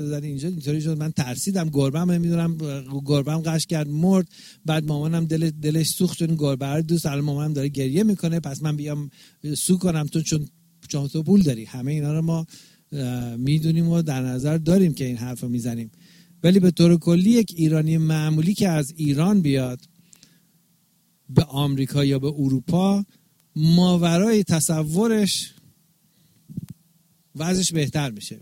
زدی اینجا اینطوری شد، من ترسیدم، گربه‌ام نمیدونم، گربه‌ام قش کرد مرد، بعد مامانم دلش سوخت چون گربه رو دوست، الان مامانم داره گریه میکنه، پس من بیام سو کنم چون تو پول داری. همه اینا رو ما میدونیم و در نظر داریم که این حرفو میزنیم، ولی به طور کلی یک ایرانی معمولی که از ایران بیاد به آمریکا یا به اروپا، ماورای تصورش وضعش بهتر میشه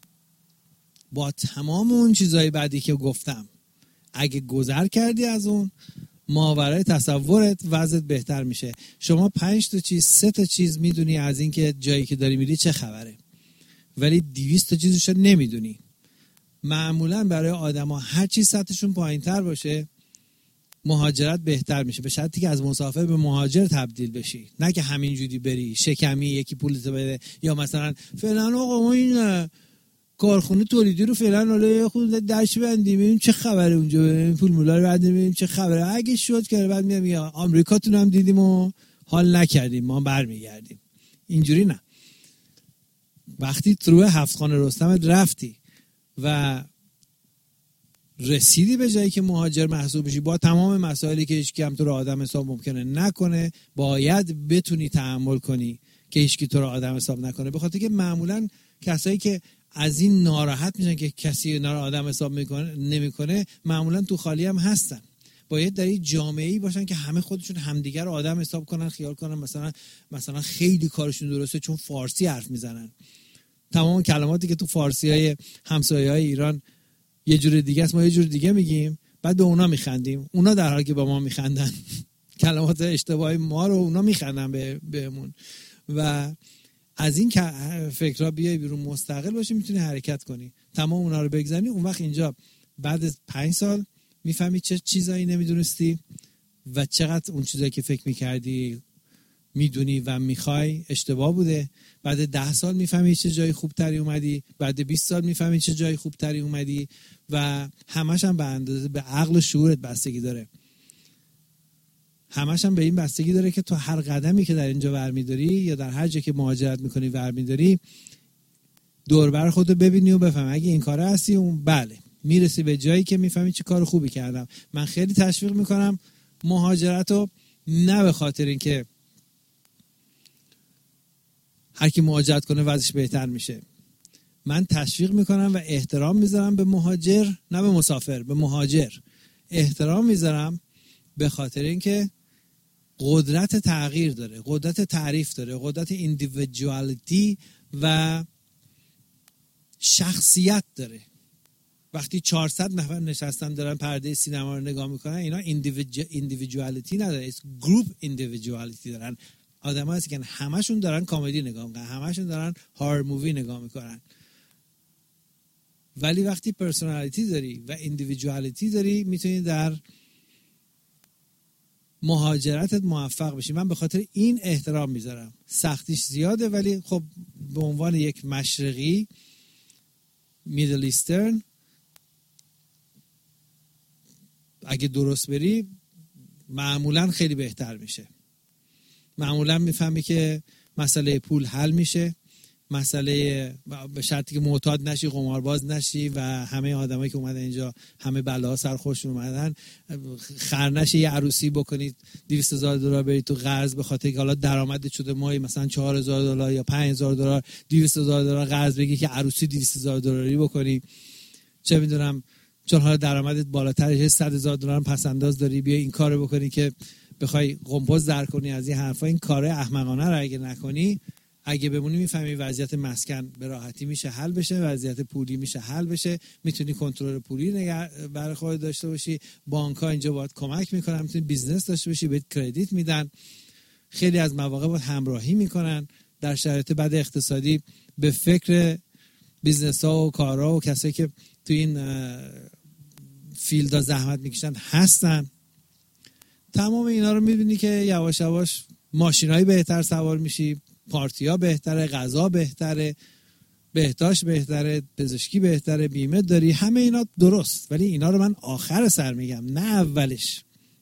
با تمام اون چیزای بعدی که گفتم. اگه گذر کردی از اون، ماورای تصورت وضعت بهتر میشه. شما 5 تا چیز 3 تا چیز میدونی از این که جایی که داری میری چه خبره، ولی 200 تا چیزش نمیدونی. معمولا برای آدما هر چی سطحشون پایین‌تر باشه مهاجرت بهتر میشه، به شرطی که از مسافر به مهاجر تبدیل بشی، نه که همینجوری بری شکمی یکی پولتو بده، یا مثلا فلان آقا ما این کارخونه تولیدی رو فلان حالا خود درش بندیم ببینیم چه خبره اونجا، ببینیم پول مولا رو بعد ببینیم چه خبره، اگه شد که بعد میگم آمریکاتون هم دیدیم و حال نکردیم ما برمیگردیم. اینجوری نه. وقتی تو هفتخانه رستم رفتی و رسیدی به جایی که مهاجر محسوب بشی، با تمام مسائلی که هیچ کی هم تو رو آدم حساب ممکنه نکنه، باید بتونی تحمل کنی که هیچ کی تو رو آدم حساب نکنه، به خاطر که معمولا کسایی که از این ناراحت میشن که کسی اینا رو آدم حساب نمیکنه معمولا تو خالی هم هستن. باید در این جامعه‌ای باشن که همه خودشون همدیگر رو آدم حساب کنن، خیال کنن مثلا خیلی کارشون درسته چون فارسی حرف میزنن. تمام کلماتی که تو فارسی‌های همسایه‌های ایران یه جور دیگه است، ما یه جور دیگه میگیم، بعد به اونا میخندیم، اونا در حالی که با ما میخندن کلمات اشتباهی ما رو اونا میخندن بهمون. و از این که فکرها بیای بیرون مستقل باشی، میتونی حرکت کنی، تمام اونا رو بگذنی. اون وقت اینجا بعد از 5 سال میفهمی چه چیزایی نمیدونستی و چقدر اون چیزایی که فکر میکردی میدونی و میخوای اشتباه بوده. بعد 10 سال میفهمی چه جای خوبتری اومدی، بعد 20 سال میفهمی چه جای خوبتری اومدی، و همش هم به اندازه به عقل و شعورت بستگی داره. همش هم به این بستگی داره که تو هر قدمی که در اینجا برمی‌داری یا در هر جایی که مهاجرت میکنی برمی‌داری، دور بر خودت ببینی و بفهمی اگه این کاره هستی اون بله میرسی به جایی که میفهمی چه کار خوبی کردم. من خیلی تشویق میکنم مهاجرت رو، نه به خاطر اینکه هر کی مهاجرت کنه وضعش بهتر میشه. من تشویق میکنم و احترام میذارم به مهاجر، نه به مسافر، به مهاجر احترام میذارم، به خاطر اینکه قدرت تغییر داره، قدرت تعریف داره، قدرت ایندیویدوالیتی و شخصیت داره. وقتی 400 نفر نشستن دارن پرده سینما رو نگاه میکنن، اینا ایندیویدوالیتی نداره، ایس گروپ ایندیویدوالیتی دارن. آدم هست که همشون دارن کامدی نگاه میکنن، همشون دارن هارر مووی نگاه میکنن. ولی وقتی پرسونالیتی داری و ایندیویدوالیتی داری، میتونی در مهاجرتت موفق بشی. من به خاطر این احترام میذارم. سختیش زیاده، ولی خب به عنوان یک مشرقی میدل ایسترن اگه درست بری معمولا خیلی بهتر میشه. معمولا میفهمی که مسئله پول حل میشه، مسئله به شرطی که معتاد نشی، قمارباز نشی و همه آدمایی که اومدن اینجا همه بلاها سر خودشون اومدن، خرنشی یه عروسی بکنید $200,000 برید تو قرض به خاطر که حالا درآمدت شده ماهی مثلا $4,000 یا $5,000، $200,000 قرض بگی که عروسی $200,000 بکنی، چه میدونم چون حالا درآمدت بالاتره $100,000 پس انداز داری، بیا این کارو بکنی که بخوای قمپوز در کنی. از این حرفا این کاره احمقانه رو اگه نکنی، اگه بمونی میفهمی وضعیت مسکن به راحتی میشه حل بشه، وضعیت پولی میشه حل بشه، میتونی کنترل پولی برای خودت داشته باشی، بانک‌ها اینجا باید کمک میکنن، میتونی بیزنس داشته باشی، بهت کردیت میدن، خیلی از مواقع باید همراهی میکنن. در شرایط بد اقتصادی به فکر بیزنس‌ها و کارها و کسایی که تو این فیلدها زحمت میکشن هستن. تمام اینا رو میبینی که یواش یواش ماشینایی بهتر سوار میشی، پارتیا بهتره، غذا بهتره، بهداشت بهتره، پزشکی بهتره، بیمه داری، همه اینا درست. ولی اینا رو من آخر سر میگم، نه اولش،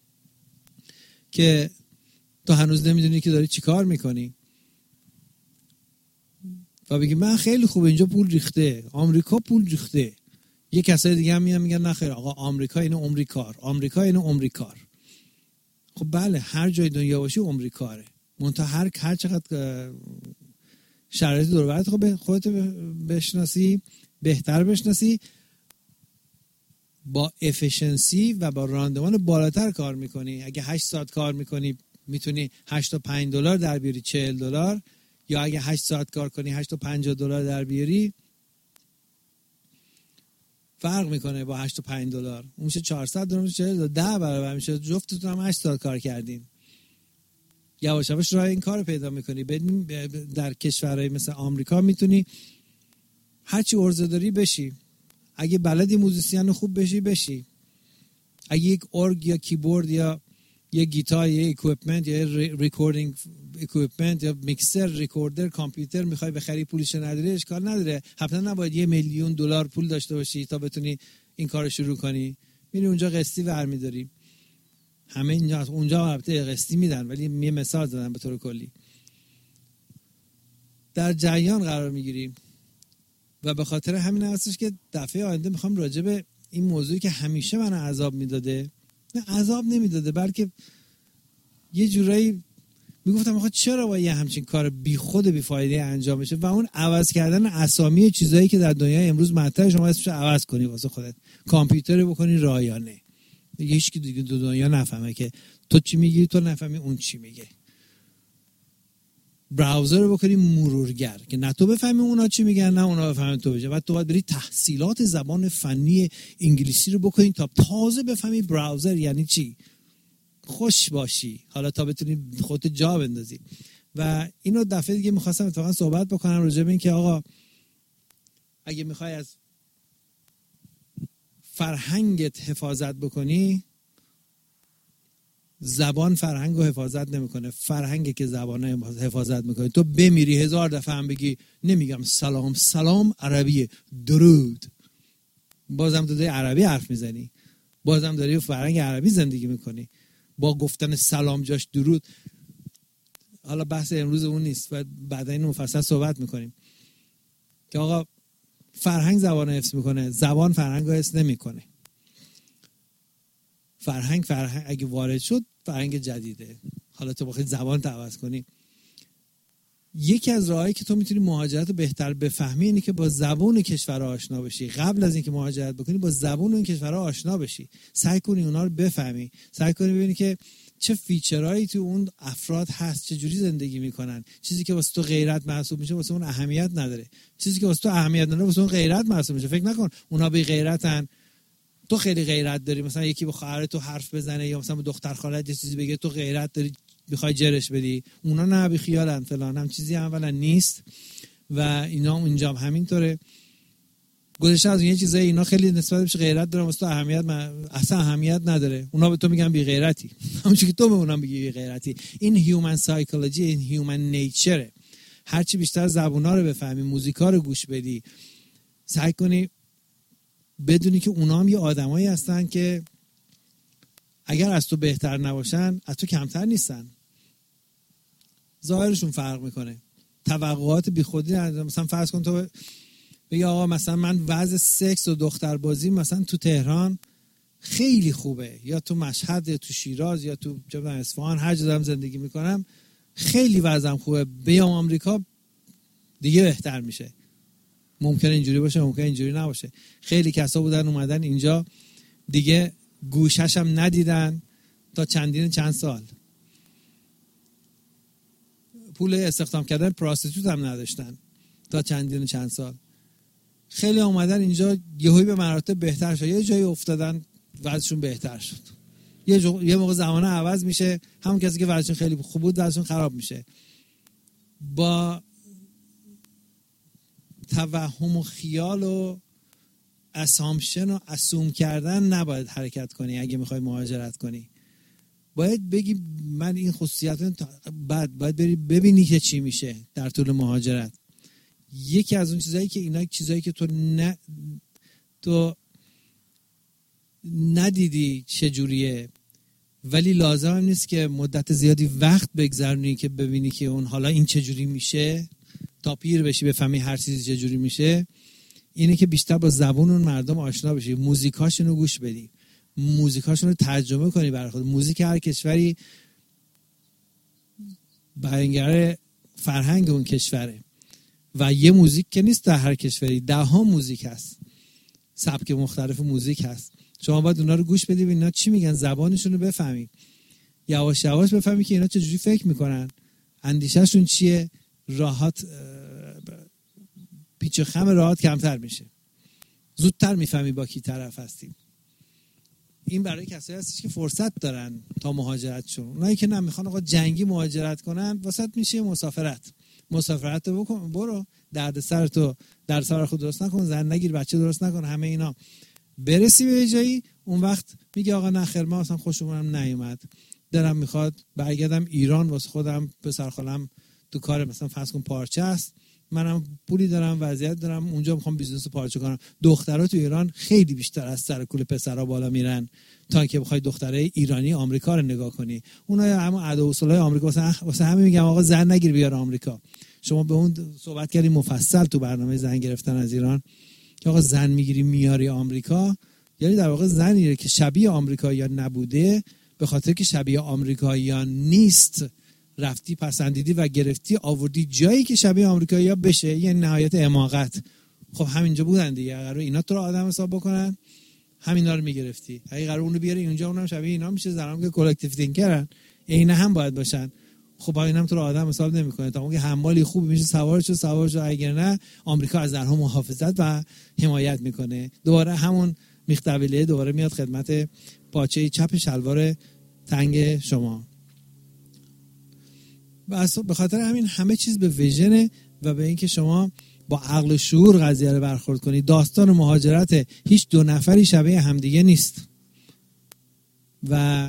که تو هنوز نمیدونی که داری چی کار میکنی و بگی من خیلی خوبه اینجا پول ریخته، آمریکا پول ریخته، یه کسای دیگه هم میگن نه خیر آقا آمریکا اینو عمری کار، آمریکا اینو عمری کار. خب بله هر جای دنیا باشی عمری کاره، منتها هر چقدر شرایط دور و برت خودت بشناسی، بهتر بشناسی، با افیشنسی و با راندمان بالاتر کار میکنی. اگه 8 ساعت کار میکنی میتونی 8 تا $5 در بیاری، $40، یا اگه 8 ساعت کار کنی 8 تا $50 در بیاری، فرق میکنه با 8 تا $5. اون میشه $400، میشه $40، 10 برابر میشه. جفتتون هم 8 ساعت کار کردین. یواش یواش راه این کارو پیدا میکنی. در کشورهای مثل آمریکا میتونی هرچی عرضه داری بشی. اگه بلدی موزیسین خوب بشی. اگه یک ارگ یا کیبورد یا یه گیتار یا اکویپمنت یا ریکوردینگ اکویپمنت یا میکسر، ریکوردر، کامپیوتر میخوای بخری پولش نداری، اشکال نداره. حتما نباید $1,000,000 پول داشته باشی تا بتونی این کارو شروع کنی. میری اونجا قسطی برمی‌داری. همه اونجا البته قسطی میدن، ولی یه مثال زدم به طور کلی. در جریان قرار میگیریم و به خاطر همین هستش که دفعه آینده میخوام راجع به این موضوعی که همیشه من عذاب میداده، نه عذاب نمیداده بلکه یه جورایی میگفتم آخه چرا باید یه همچین کار بی خود بی فایده انجام بشه، و اون عوض کردن اسامی چیزایی که در دنیای امروز مطرحه شما اسمش عوض کنی واسه خودت. کامپیوتر بکنی رایانه، دیگه هیچ کی دیگه دو دنیا نفهمه که تو چی میگی، تو نفهمی اون چی میگه. براوزر رو بکنی مرورگر که نه تو بفهمی اونا چی میگن نه اونا بفهمن تو بشه. بعد تو باید بری تحصیلات زبان فنی انگلیسی رو بکنی تا تازه بفهمی براوزر یعنی چی. خوش باشی حالا تا بتونی خودت جا بندازی. و اینو دفعه دیگه می‌خواستم اتفاقا صحبت بکنم راجع به این که آقا اگه می‌خوای از فرهنگت حفاظت بکنی، زبان فرهنگ رو حفاظت نمیکنه، فرهنگی که زبان حفاظت میکنه. تو بمیری 1000 دفعه هم بگی نمیگم سلام عربیه، درود، بازم تو داری عربی حرف میزنی، بازم داری فرهنگ عربی زندگی میکنی، با گفتن سلام جاش درود. حالا بحث امروز اون نیست و بعدا اینو مفصل صحبت میکنیم که آقا فرهنگ زبان حفظ میکنه، زبان فرهنگ رو حفظ نمیکنه. فرهنگ اگه وارد شد فرهنگ جدیده. حالا تو بخوای زبان عوض کنی، یکی از راهایی که تو میتونی مهاجرت رو بهتر بفهمی اینه که با زبان کشورها آشنا بشی. قبل از اینکه مهاجرت بکنی با زبان اون کشورها آشنا بشی، سعی کنی اونا رو بفهمی، سعی کنی ببینی که چه فیچرهایی تو اون افراد هست، چه جوری زندگی میکنن. چیزی که واسه تو غیرت محسوب میشه واسه اون اهمیت نداره، چیزی که واسه تو اهمیت نداره واسه اون غیرت محسوب میشه. فکر نکن اونا بی غیرتن، تو خیلی غیرت داری. مثلا یکی با خواهرت تو حرف بزنه یا مثلا با دختر خالت یه چیزی بگه، تو غیرت داری میخوای جرش بدی. اونا نه بی خیالن فلان، هم چیزی اولا نیست و اینا اونجا هم همینطوره. گذشته از یه چیزای اینا خیلی نسبت بهش غیرت دارن، واسه تو اصلا اهمیت نداره. اونا به تو میگن بی غیرتی، همونجوری که تو به اونا میگی بی غیرتی. این هیومن سایکولوژی، این هیومن نیچره. هرچی بیشتر زبونا رو بفهمی، موزیکا رو گوش بدی، سعی کنی بدونی که اونا هم یه آدمایی هستن که اگر از تو بهتر نباشن از تو کمتر نیستن. ظاهرشون فرق میکنه، توقعات بیخودی ندارن. مثلا فرض کن تو بگی آقا مثلا من وضع سکس و دختربازی مثلا تو تهران خیلی خوبه، یا تو مشهد یا تو شیراز یا تو اصفهان، هر جا دارم زندگی میکنم خیلی وضعم خوبه، بیام آمریکا دیگه بهتر میشه. ممکنه اینجوری باشه، ممکنه اینجوری نباشه. خیلی کسا بودن اومدن اینجا دیگه گوشش هم ندیدن تا چند سال، پول استخدام کردن پراستیتوت هم نداشتن تا چند سال. خیلی اومدن اینجا یهویی به مراتب بهتر شد، یه جایی افتادن وضعشون بهتر شد. یه موقع زمانه عوض میشه، همون کسی که وضعشون خیلی خوب بود وضعشون خراب میشه. با توهم و خیال و اسامشن و اسوم کردن نباید حرکت کنی. اگه میخوای مهاجرت کنی باید بگی من این خصوصیات بعد باید بری ببینی که چی میشه در طول مهاجرت. یکی از اون چیزایی که اینا چیزایی که تو ندیدی چجوریه، ولی لازم هم نیست که مدت زیادی وقت بگذرونی که ببینی که اون حالا این چجوری میشه تا پیر بشی بفهمی هر چیزی چجوری میشه. اینه که بیشتر با زبون اون مردم آشنا بشی، موزیکاشون رو گوش بدی، موزیکاشون رو ترجمه کنی برای خود. موزیک هر کشوری بیانگر فرهنگ اون کشوره و یه موزیک که نیست در هر کشوری، 10 موزیک هست، سبک مختلف موزیک هست. شما باید اونا رو گوش بدی و اینا چی میگن، زبانشون رو بفهمی، یواش یواش بفهمی که اینا چجوری فکر میکنن، اندیشهشون چیه، راحت پیچ و خم راحت کمتر میشه، زودتر میفهمی با کی طرف هستیم. این برای کسایی هستش که فرصت دارن تا مهاجرتشون. اونایی که نمیخوان آقا جنگی مهاجرت کنن، واسط میشه مسافرت رو بکن، برو دردسر خود درست نکن، زن نگیر، بچه درست نکن، همه اینا، برسی به جایی اون وقت میگه آقا نه خیر، من اصلا خوشمونم نیومد، دلم میخواد برگردم ایران، واسه خودم پسر خالم تو کار مثلا فرض کن پارچه است، منم پولی دارم، وضعیت دارم، اونجا میخوام بیزنس پارچه کنم. دخترها تو ایران خیلی بیشتر از سر کول پسرها بالا میرن تا اینکه بخوای دختره ایرانی آمریکا رو نگاه کنی. اونها هم ادا و اصولای آمریکا، واسه همین میگم آقا زن نگیر بیار آمریکا. شما به اون صحبت کردیم مفصل تو برنامه زن گرفتن از ایران که آقا زن میگیری میاری آمریکا، یعنی در واقع زنیه که شبیه آمریکایی‌ها نبوده، به خاطر که شبیه آمریکایی‌ها نیست رفتی پسندیدی و گرفتی آوردی جایی که شبیه آمریکایی‌ها بشه، یعنی نهایت حماقت. خب همینجا بودن دیگه، قرار اینا تو رو آدم حساب بکنن، همینا رو میگرفتی. اگه قرار اونو بیاری اونجا، اونم شبیه اینا میشه، زنام که کلکتیو تینکرن، اینا هم باید باشن. خب اینم تو رو آدم حساب نمیکنه، تا اون که حمالی خوب میشه سوارشو، اگر نه آمریکا از زنها محافظت و حمایت میکنه. دوباره همون میختبیله دوباره میاد خدمت پاچه چپ شلوار تنگ شما. بس به خاطر همین همه چیز به ویژن و به اینکه شما با عقل و شعور قضیه رو برخورد کنید. داستان مهاجرت هیچ دو نفری شبیه همدیگه نیست و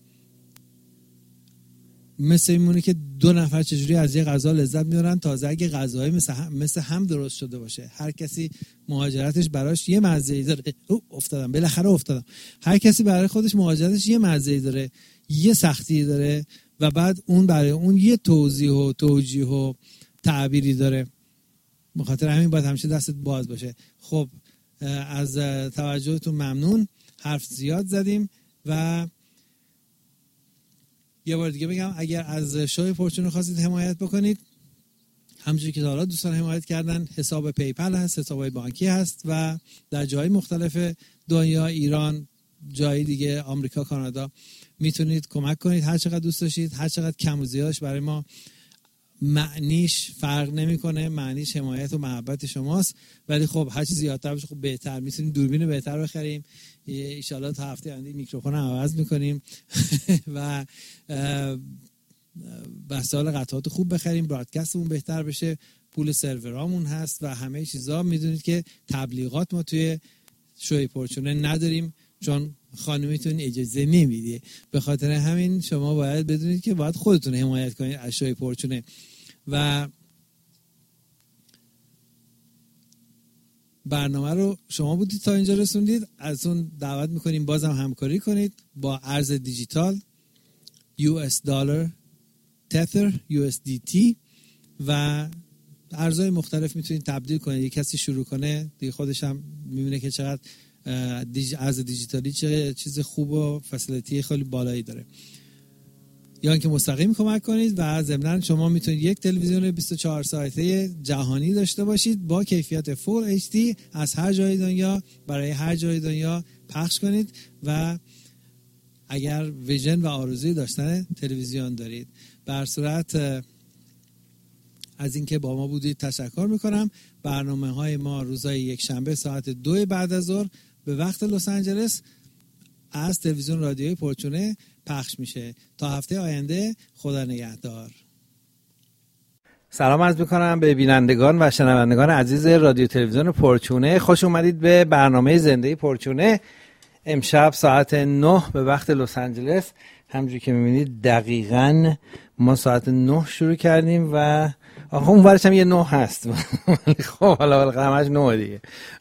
مثل میمونه که دو نفر چجوری از یه غذا لذت میبرن، تازه اگه غذای مثل هم درست شده باشه. هر کسی مهاجرتش براش یه مزه‌ای داره. بالاخره افتادم. هر کسی برای خودش مهاجرتش یه مزه‌ای داره، یه سختی داره و بعد اون برای اون یه توضیح و توجیه و تعبیری داره. بخاطر همین باید همیشه دستت باز باشه. خب از توجهتون ممنون. حرف زیاد زدیم و یه بار دیگه بگم اگر از شوی پورچون خواستید حمایت بکنید، همونجوری که حالا دوستان حمایت کردن، حساب پیپل هست، حسابای بانکی هست و در جای مختلف دنیا، ایران، جای دیگه، آمریکا، کانادا میتونید کمک کنید هر چقدر دوست داشتید. هر چقدر کم و زیادش برای ما معنیش فرق نمیکنه، معنیش حمایت و محبت شماست. ولی خب هر چیز زیادتر بشه خب بهتر. میتونیم دوربین بهتر بخریم، ان شاءالله تا هفته آینده میکروفون هم عوض میکنیم و وسایل قطعات خوب بخریم، برادکستمون بهتر بشه، پول سرورامون هست و همه چیزا. میدونید که تبلیغات ما توی شوی پورچونه نداریم چون خانمیتون اجازه نمیده. به خاطر همین شما باید بدونید که باید خودتون حمایت کنید از شوی پورچونه و برنامه رو شما بودید تا اینجا رسوندید. از اون دعوت میکنیم بازم همکاری کنید با ارز دیجیتال US دلار، تتر، USDT و ارزهای مختلف میتونید تبدیل کنید. یک کسی شروع کنه دیگه خودش هم میبینه که چقدر ارز دیجیتالی چه چیز خوب و فسیلیتی خیلی بالایی داره. یا اینکه مستقیم کمک کنید و ضمناً شما میتونید یک تلویزیون 24 ساعته جهانی داشته باشید با کیفیت فول HD از هر جای دنیا برای هر جای دنیا پخش کنید. و اگر ویژن و آرزوی داشتن تلویزیون دارید، به هر صورت از اینکه با ما بودید تشکر میکنم. برنامه‌های ما روزهای یک شنبه ساعت 2 بعد از ظهر به وقت لس آنجلس از تلویزیون رادیوی پورچونه پخش میشه. تا هفته آینده، خدا نگهدار. سلام عرض میکنم به بینندگان و شنوندگان عزیز رادیو تلویزیون پورچونه. خوش اومدید به برنامه زنده پورچونه. امشب ساعت 9 به وقت لس آنجلس، همونجوری که میبینید دقیقاً ما ساعت 9 شروع کردیم و آخه اون ورش هم یه 9 هست. خب حالا همش 9 دیگه.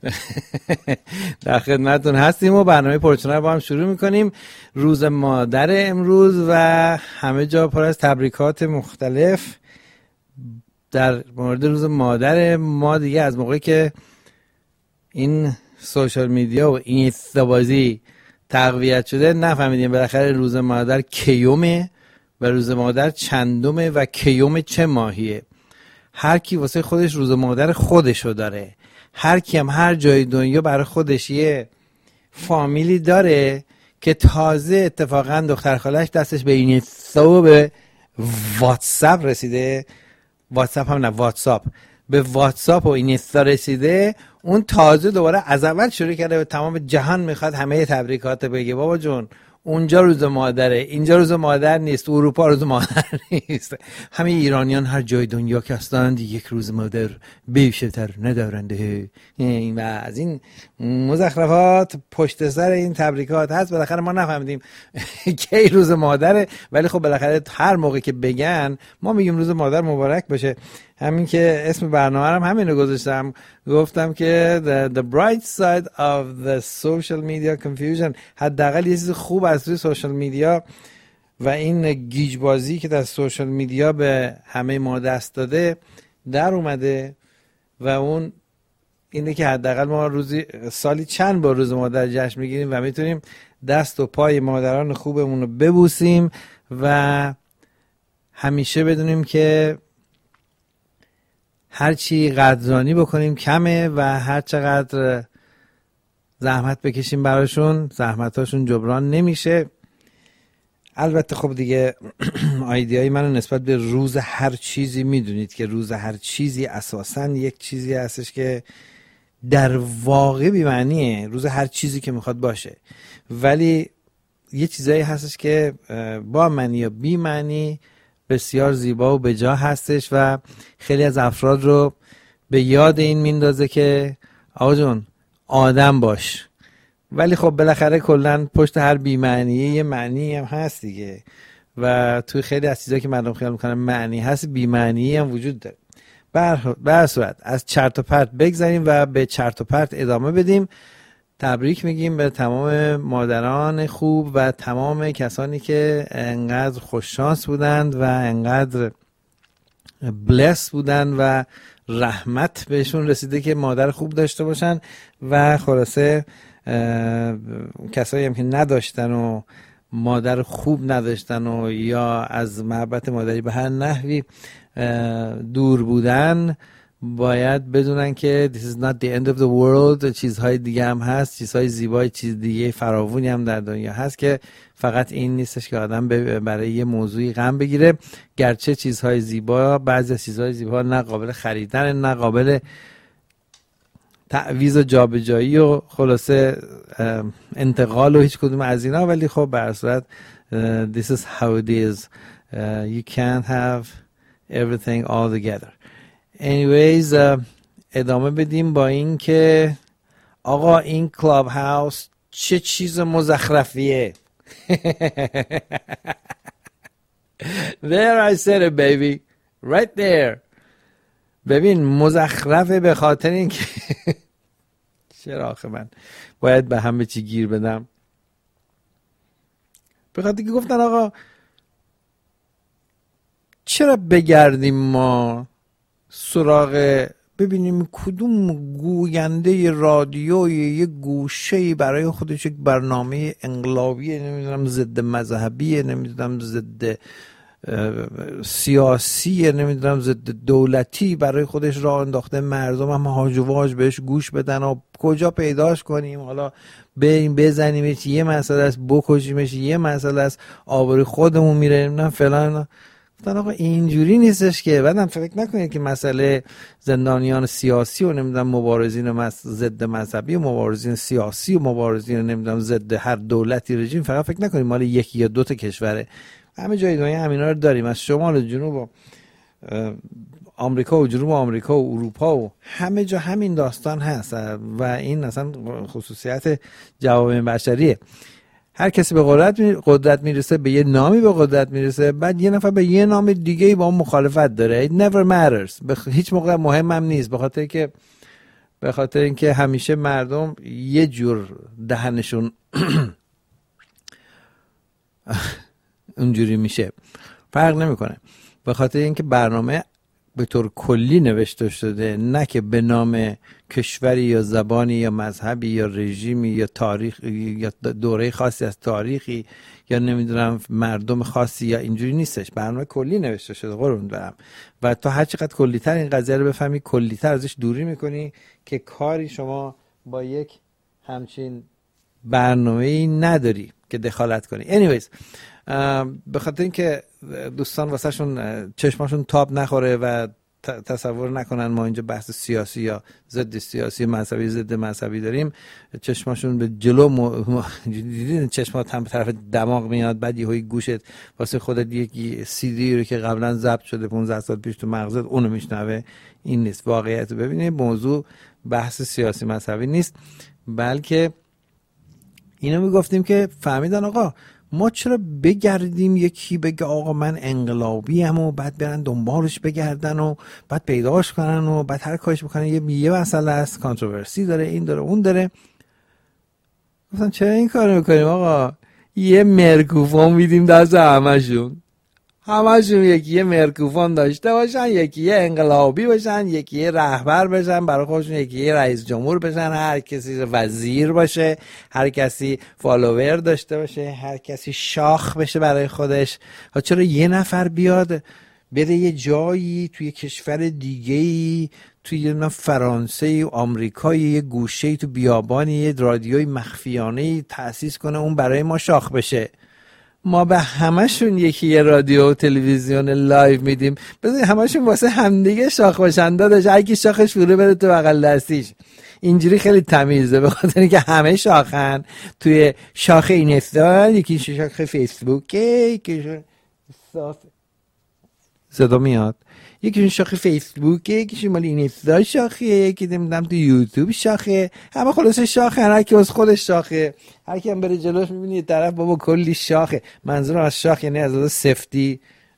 در خدمتتون هستیم و برنامه پورچونه رو با هم شروع میکنیم. روز مادر امروز و همه جا پر از تبریکات مختلف در مورد روز مادر ما. دیگه از موقعی که این سوشال میدیا و این استبازی تقویت شده نفهمیدیم بالاخره روز مادر کیومه و روز مادر چندمه و کیوم چه ماهیه. هر کی واسه خودش روز مادر خودشو داره، هر کی هم هر جای دنیا برای خودش یه فامیلی داره که تازه اتفاقا دختر خالش دستش به اینستا و به واتساپ رسیده، واتساپ هم نه واتساپ، به واتساپ و اینستا رسیده، اون تازه دوباره از اول شروع کرده به تمام جهان میخواد همه تبریکات بگه. بابا جون اونجا روز مادره، اینجا روز مادر نیست، اروپا روز مادر نیست. همه ایرانیان هر جای دنیا که هستند یک روز مادر بیشتر ندارند. و از این مزخرفات پشت سر این تبریکات هست. بالاخره ما نفهمیدیم کی روز مادره، ولی خب بالاخره هر موقع که بگن ما میگیم روز مادر مبارک باشه. همین که اسم برنامه هم همین رو گذاشتم، گفتم که the bright side of the social media confusion، حداقل یه چیز خوب از توی سوشال میدیا و این گیجبازی که در سوشال میدیا به همه ما دست داده در اومده و اون اینه که حداقل ما سالی چند بار روز مادر جشن میگیریم و میتونیم دست و پای مادران خوبمون رو ببوسیم و همیشه بدونیم که هرچی قدردانی بکنیم کمه و هر چقدر زحمت بکشیم براشون زحمتاشون جبران نمیشه. البته خب دیگه ایده‌های منو نسبت به روز هر چیزی میدونید که روز هر چیزی اساساً یک چیزی هستش که در واقع بی‌معنیه، روز هر چیزی که میخواد باشه، ولی یه چیزایی هستش که با معنی یا بی معنی بسیار زیبا و بجا هستش و خیلی از افراد رو به یاد این میندازه که آقا جون آدم باش. ولی خب بالاخره کلن پشت هر بی‌معنیه یه معنی هم هست دیگه و توی خیلی از چیزایی که مردم خیال میکنن معنی هست بی‌معنی هم وجود داره. به هر صورت از چرت و پرت بگذاریم و به چرت و پرت ادامه بدیم. تبریک میگیم به تمام مادران خوب و تمام کسانی که انقدر خوششانس بودند و انقدر بلس بودند و رحمت بهشون رسیده که مادر خوب داشته باشن و خلاصه کسایی هم که نداشتن و مادر خوب نداشتن و یا از محبت مادری به هر نحوی دور بودن باید بدونن که this is not the end of the world. چیزهای دیگه هم هست، چیزهای زیبای چیز دیگه فراوونی هم در دنیا هست که فقط این نیستش که آدم برای یه موضوعی غم بگیره. گرچه چیزهای زیبا، بعضی از چیزهای زیبا نه قابل خریدن نه قابل تعویض و جابجایی و خلاصه انتقال و هیچ کدوم از اینا، ولی خب به هر صورت this is how it is. You can't have everything all together. anyways ادامه بدیم با این که آقا این کلاب هاوس چه چیز مزخرفیه. There I said it baby, right there. ببین مزخرفه به خاطر این که چرا آخه من باید به همه چی گیر بدم؟ به خاطر که گفتن آقا چرا بگردیم ما سراغ ببینیم کدوم گوینده رادیوی یه گوشه‌ای برای خودش یک برنامه انقلابی، نمیدونم ضد مذهبی، نمیدونم ضد سیاسی، نمیدونم ضد دولتی برای خودش راه انداخته، مردم هم هاج و واج بهش گوش بدن و کجا پیداش کنیم؟ حالا بریم بزنیمش یه مسئله است، بکشیمش یه مسئله است، آبروی خودمون میره، نمیدونم فلان. گفتن آقا اینجوری نیستش که. بعدم فکر نکنید که مسئله زندانیان سیاسی و نمیدونم مبارزین ضد مذهبی و مبارزین سیاسی و مبارزین نمیدونم ضد هر دولتی رژیم فقط فکر نکنید مال یکی یا دو تا کشوره. همه جای دنیا همینا رو داریم، از شمال و جنوب آمریکا و جنوب آمریکا و اروپا و همه جا همین داستان هست و این اصلا خصوصیت جوامع بشریه. هر کسی به قدرت میرسه، به یه نامی به قدرت میرسه، بعد یه نفر به یه نام دیگه با اون مخالفت داره. It never matters. هیچ موقع مهم هم نیست، به خاطر اینکه همیشه مردم یه جور دهنشون اونجوری میشه، فرق نمیکنه. به خاطر اینکه برنامه به طور کلی نوشته شده، نه که به نام کشوری یا زبانی یا مذهبی یا رژیمی یا تاریخ یا دوره خاصی از تاریخی یا نمیدونم مردم خاصی، یا اینجوری نیستش. برنامه کلی نوشته شده قربون برم، و تا هر چقدر کلی‌تر این قضیه رو بفهمی کلی‌تر ازش دوری میکنی که کاری شما با یک همچین برنامه‌ای نداری که دخالت کنی. anyways به خاطر اینکه دوستان واسه شون چشماشون تاب نخوره و تصور نکنن ما اینجا بحث سیاسی یا ضد سیاسی مذهبی ضد مذهبی داریم، چشماشون به جلو دیدین چشمات هم به طرف دماغ میاد، بعد یهویی گوشت واسه خودت یک سی دی رو که قبلا ضبط شده 15 سال پیش تو مغزت اونو میشنوه. این نیست واقعیت. ببینید موضوع بحث سیاسی مذهبی نیست، بلکه اینو میگفتیم که فهمیدن آقا ما چرا بگردیم یکی بگه آقا من انقلابی ام و بعد برن دنبالش بگردن و بعد پیداش کنن و بعد هر کارش بکنن، یه مسئله است، کانتروورسی داره، این داره اون داره. گفتم چرا این کارو میکنیم آقا؟ یه میکروفون میدیم دست همشون یکی یه میکروفون داشته باشن، یکی یه انقلابی باشن، یکی یه رهبر باشن برای خودشون، یکی یه رئیس جمهور باشن، هر کسی وزیر باشه، هر کسی فالوور داشته باشه، هر کسی شاخ بشه برای خودش. چرا یه نفر بیاد بره یه جایی توی کشور دیگه‌ای، توی فرانسه و آمریکا یه گوشه‌ای تو بیابانی یه رادیوی مخفیانه‌ای تأسیس کنه اون برای ما شاخ بشه؟ ما به همشون یکی یه رادیو و تلویزیون لایو میدیم، بذارید همشون واسه همدیگه شاخ باشن. داداش هر کی شاخش فرو بره تو بغل دستیش. اینجوری خیلی تمیزه، به خاطر اینکه همه شاخن. توی شاخ اینستا، یکی شاخ فیسبوک، یکی صدا میاد، یکیشون شاخه فیسبوکه، یکیشون مال اینستا شاخه، یکی نمیدونم تو یوتیوب شاخه، همه خلاصه شاخه، هر کی از خودش شاخه. هر کی هم بره جلوش میبینی یه طرف بابا کلی شاخه. منظورم از شاخ یعنی از لحاظ سفتی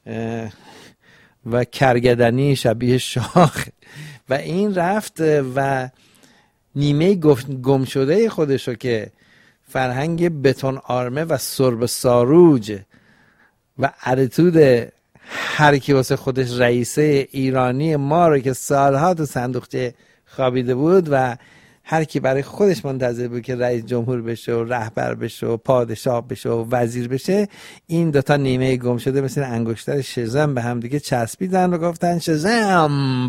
و کرگدنی شبیه شاخ. و این رفت و نیمه گم شده خودشو که فرهنگ بتون آرمه و سرب ساروج و اتیتود هر کی واسه خودش رئیسه ایرانی ما رو که سالها تو صندوقچه خوابیده بود و هر کی برای خودش منتظر بود که رئیس جمهور بشه و رهبر بشه و پادشاه بشه و وزیر بشه، این دوتا نیمه گم شده مثل انگشتر شزم به هم دیگه چسبیدن و گفتن شزم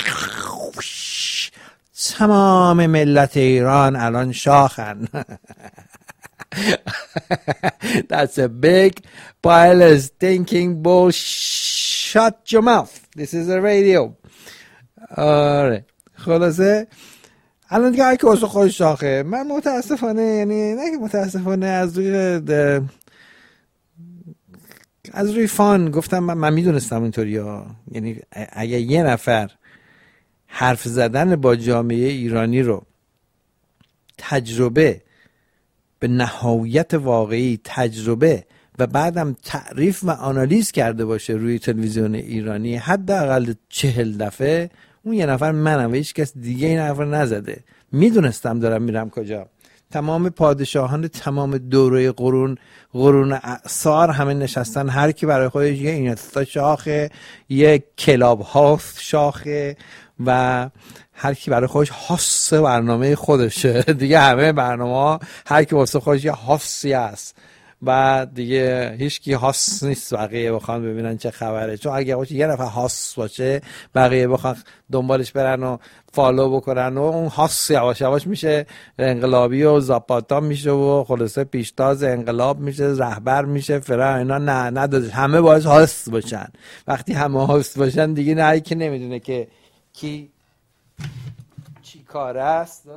تمام ملت ایران الان شاخن. That's a big pile of stinking bullshit. Shut your mouth. This is a radio. آره خلاصه الان دیگه هر کی واسه خودش شاخه. من متاسفانه، یعنی نه که متاسفانه، از روی فان گفتم من میدونستم اینطوری ها. یعنی اگه یه نفر حرف زدن با جامعه ایرانی رو تجربه به نهایت واقعی تجربه و بعدم تعریف و آنالیز کرده باشه روی تلویزیون ایرانی حداقل 40 دفعه، اون یه نفر منم و هیچ کس دیگه این حرف نزده. میدونستم دارم میرم کجا. تمام پادشاهان تمام دوره قرون اعصار همه نشستن، هر کی برای خودش یه اینستا شاخه، یه کلاب هاوس شاخه و هر کی برای خودش هاست برنامه خودشه دیگه. همه برنامه هر کی واسه خودش یه هاستی هست و دیگه هیچ کی هاست نیست بقیه بخوان ببینن چه خبره. چون اگه باشه یه نفر هاست باشه بقیه بخوان دنبالش برن و فالو بکنن و اون هاست یواش یواش میشه انقلابی و زاپاتا میشه و خلاصه پیشتاز انقلاب میشه، رهبر میشه، فرا اینا. نه نداده، همه باید هاست باشن. وقتی همه هاست باشن دیگه نه کی نمیدونه که کی چی کار است.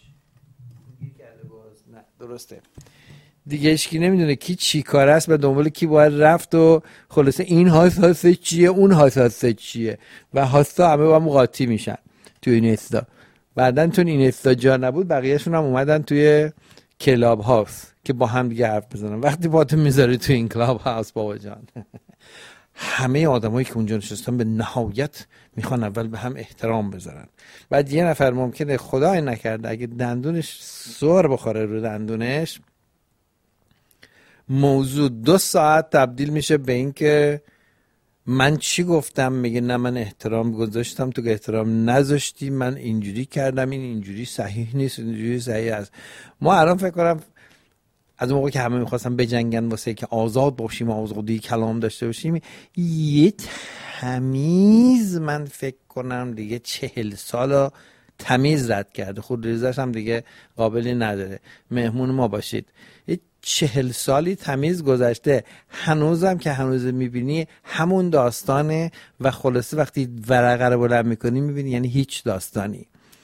نه درسته دیگه، هیچکی نمیدونه کی چی کار است و دنبال کی باید رفت و خلاصه این هاست چیه، اون هاست چیه و هاستا همه با هم قاطی میشن توی این استا. بعدن چون این استا جا نبود بقیهشون هم اومدن توی کلاب هاوس که با هم دیگه حرف بزنن. وقتی پاتو میذاری توی این کلاب هاوس بابا جان همه آدمایی که اونجا نشستن به نهایت میخوان اول به هم احترام بذارن. بعد یه نفر ممکنه خدای نکرده اگه دندونش سر بخوره رو دندونش، موضوع 2 ساعت تبدیل میشه به این که من چی گفتم؟ میگه نه من احترام گذاشتم تو که احترام نذاشتی، من اینجوری کردم، این اینجوری صحیح نیست، اینجوری صحیح است. ما الان فکر کنم از اون موقع که همه میخواستن بجنگن واسه که آزاد باشیم، آزادی کلام داشته باشیم، یه تمیز من فکر کنم دیگه 40 سال تمیز رد کرده، خود ریزش هم دیگه قابلی نداره. مهمون ما باشید، 40 سالی تمیز گذشته، هنوزم که هنوز میبینی همون داستانه و خلاصه وقتی ورقه رو بلند میکنی میبینی یعنی هیچ داستانی.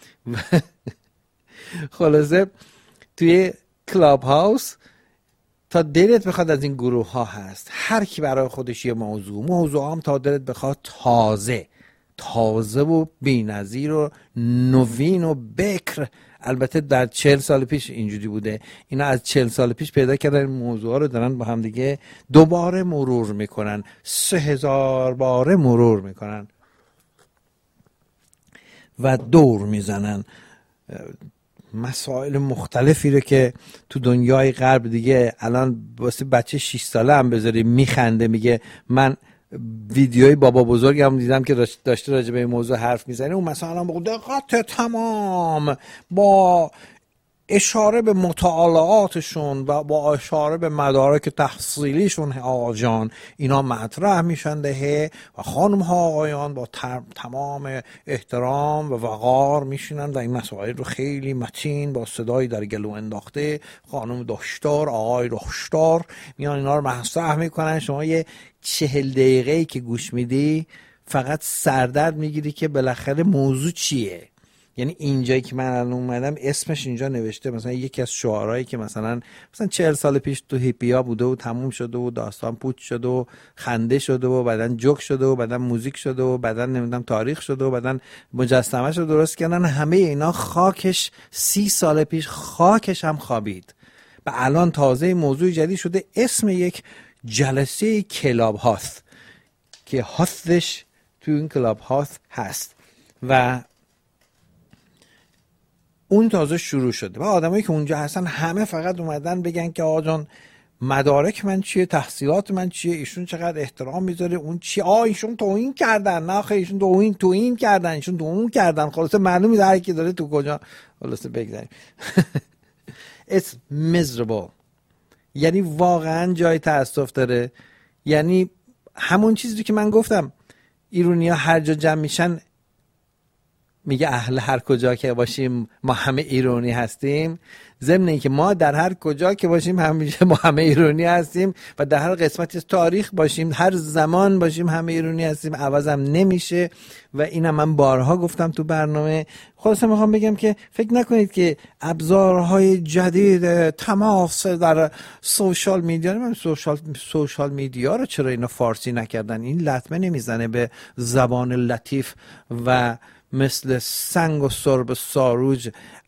خلاصه توی کلاب هاوس تا دلت بخواد از این گروه ها هست، هر کی برای خودش یه موضوع هم تا دلت بخواد تازه و بی‌نظیر و نوین و بکر. البته در 40 سال پیش اینجوری بوده، اینا از 40 سال پیش پیدا کردن این موضوع رو دارن با هم دیگه دوباره مرور میکنن، 3000 باره مرور میکنن و دور میزنن. مسائل مختلفی رو که تو دنیای غرب دیگه الان واسه بچه 6 ساله هم بذاری میخنده، میگه من ویدیوی بابا بزرگم دیدم که داشته راجع به این موضوع حرف میزنه، اون مثلا با دقت تمام با اشاره به مطالعاتشون و با اشاره به مدارک تحصیلیشون آجان اینا مطرح میشن ده و خانم ها آقایان با تمام احترام و وقار میشینن و این مسائل رو خیلی متین با صدایی در گلو انداخته، خانم داشتار آقای داشتار میان اینا رو مطرح میکنن. شما یه 40 دقیقه‌ای که گوش میدی فقط سردرد میگیری که بالاخره موضوع چیه. یعنی اینجایی که من الان اومدم اسمش اینجا نوشته، مثلا یکی از شعارهایی که مثلا 40 سال پیش تو هیپیا بوده و تموم شده و داستان پوچ شده و خنده شده و بعدن جوک شده و بعدن موزیک شده و بعدن نمیدونم تاریخ شده و بعدن مجسمه‌اش رو درست کردن، همه اینا خاکش 30 سال پیش خاکش هم خوابید و الان تازه موضوع جدید شده، اسم یک جلسه کلاب هاست که هاستش تو این کلاب هاست هست و اون تازه شروع شده و آدمایی که اونجا هستن همه فقط اومدن بگن که آقا جان مدارک من چیه، تحصیلات من چیه، ایشون چقدر احترام میذاره، اون چی، ایشون توهین کردن، نه خیلی ایشون توهین کردن، ایشون توهین کردن. خلاصه معلومه هر کی داره تو کجا. خلاصه بگذاریم. It's miserable. یعنی واقعا جای تاسف داره. یعنی همون چیزی که من گفتم، ایرونیا هر جا جمع میشن میگه اهل هر کجا که باشیم ما همه ایرانی هستیم، ضمن اینکه ما در هر کجا که باشیم همیشه ما همه ایرانی هستیم و در هر قسمتی از تاریخ باشیم، هر زمان باشیم همه ایرانی هستیم، عوضم نمیشه. و اینم من بارها گفتم تو برنامه. خلاصه میخوام بگم که فکر نکنید که ابزارهای جدید تماس در سوشال میدیا، من سوشال میدیا رو چرا اینا فارسی نکردن؟ این لطمه نمیزنه به زبان لطیف و مثل سنگ و سرب ساروج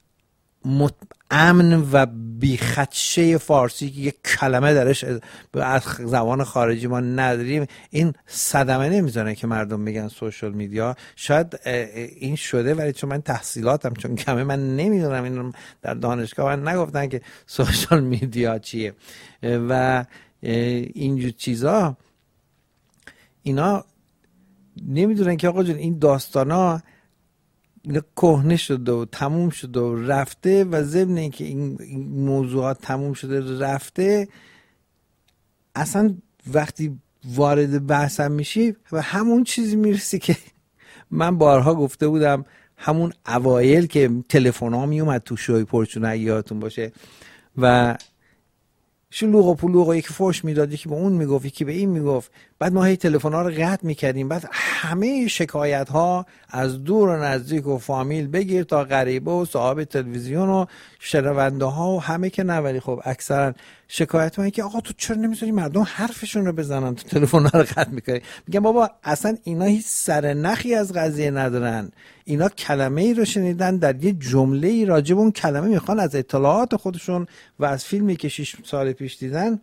امن و بیخدشه فارسی که یک کلمه درش از زبان خارجی ما نداریم. این صدمه نمیزنه که مردم میگن سوشال میدیا. شاید این شده ولی چون من تحصیلاتم چون کمه من نمیدونم، این در دانشگاه من نگفتن که سوشال میدیا چیه و اینجور چیزا. اینا نمیدونن که آقا جون این داستانا کهنه شده و تموم شده و رفته و ضمن اینکه این موضوعات تموم شده رفته، اصلا وقتی وارد بحثم میشی و همون چیزی میرسی که من بارها گفته بودم همون اوایل که تلفن ها میومد تو شوی پرچونه اگه یادتون باشه و شلوغ و پلوغ و یکی فوش میداد، یکی به اون میگفت، یکی به این میگفت، بعد ما هی تلفن ها رو قطع میکردیم، بعد همه شکایت ها از دور و نزدیک و فامیل بگیر تا غریبه و صاحب تلویزیون و شنونده ها و همه که نه، ولی خب اکثرا شکایت ها که آقا تو چرا نمیذاری مردم حرفشون رو بزنن، تو تلفن ها رو قطع میکنی. میگم بابا اصلا اینا هیچ سر نخی از قضیه ندارن، اینا کلمه ای رو شنیدن، در یه جمله ای راجع به اون کلمه میخوان از اطلاعات خودشون و از فیلمی که 6 سال پیش دیدن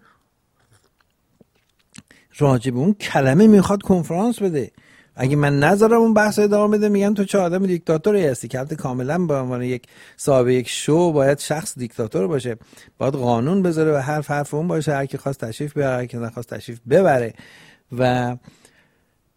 راجع به اون کلمه میخواد کنفرانس بده. اگه من نذارم اون بحث ادامه بده میگن تو چه آدم دیکتاتوری هستی، که البته کاملا به عنوان یک صاحب یک شو باید شخص دیکتاتور باشه، باید قانون بذاره و حرف اون باشه، هر کی خواست تشریف بیاره، هر کی نخواست تشریف ببره. و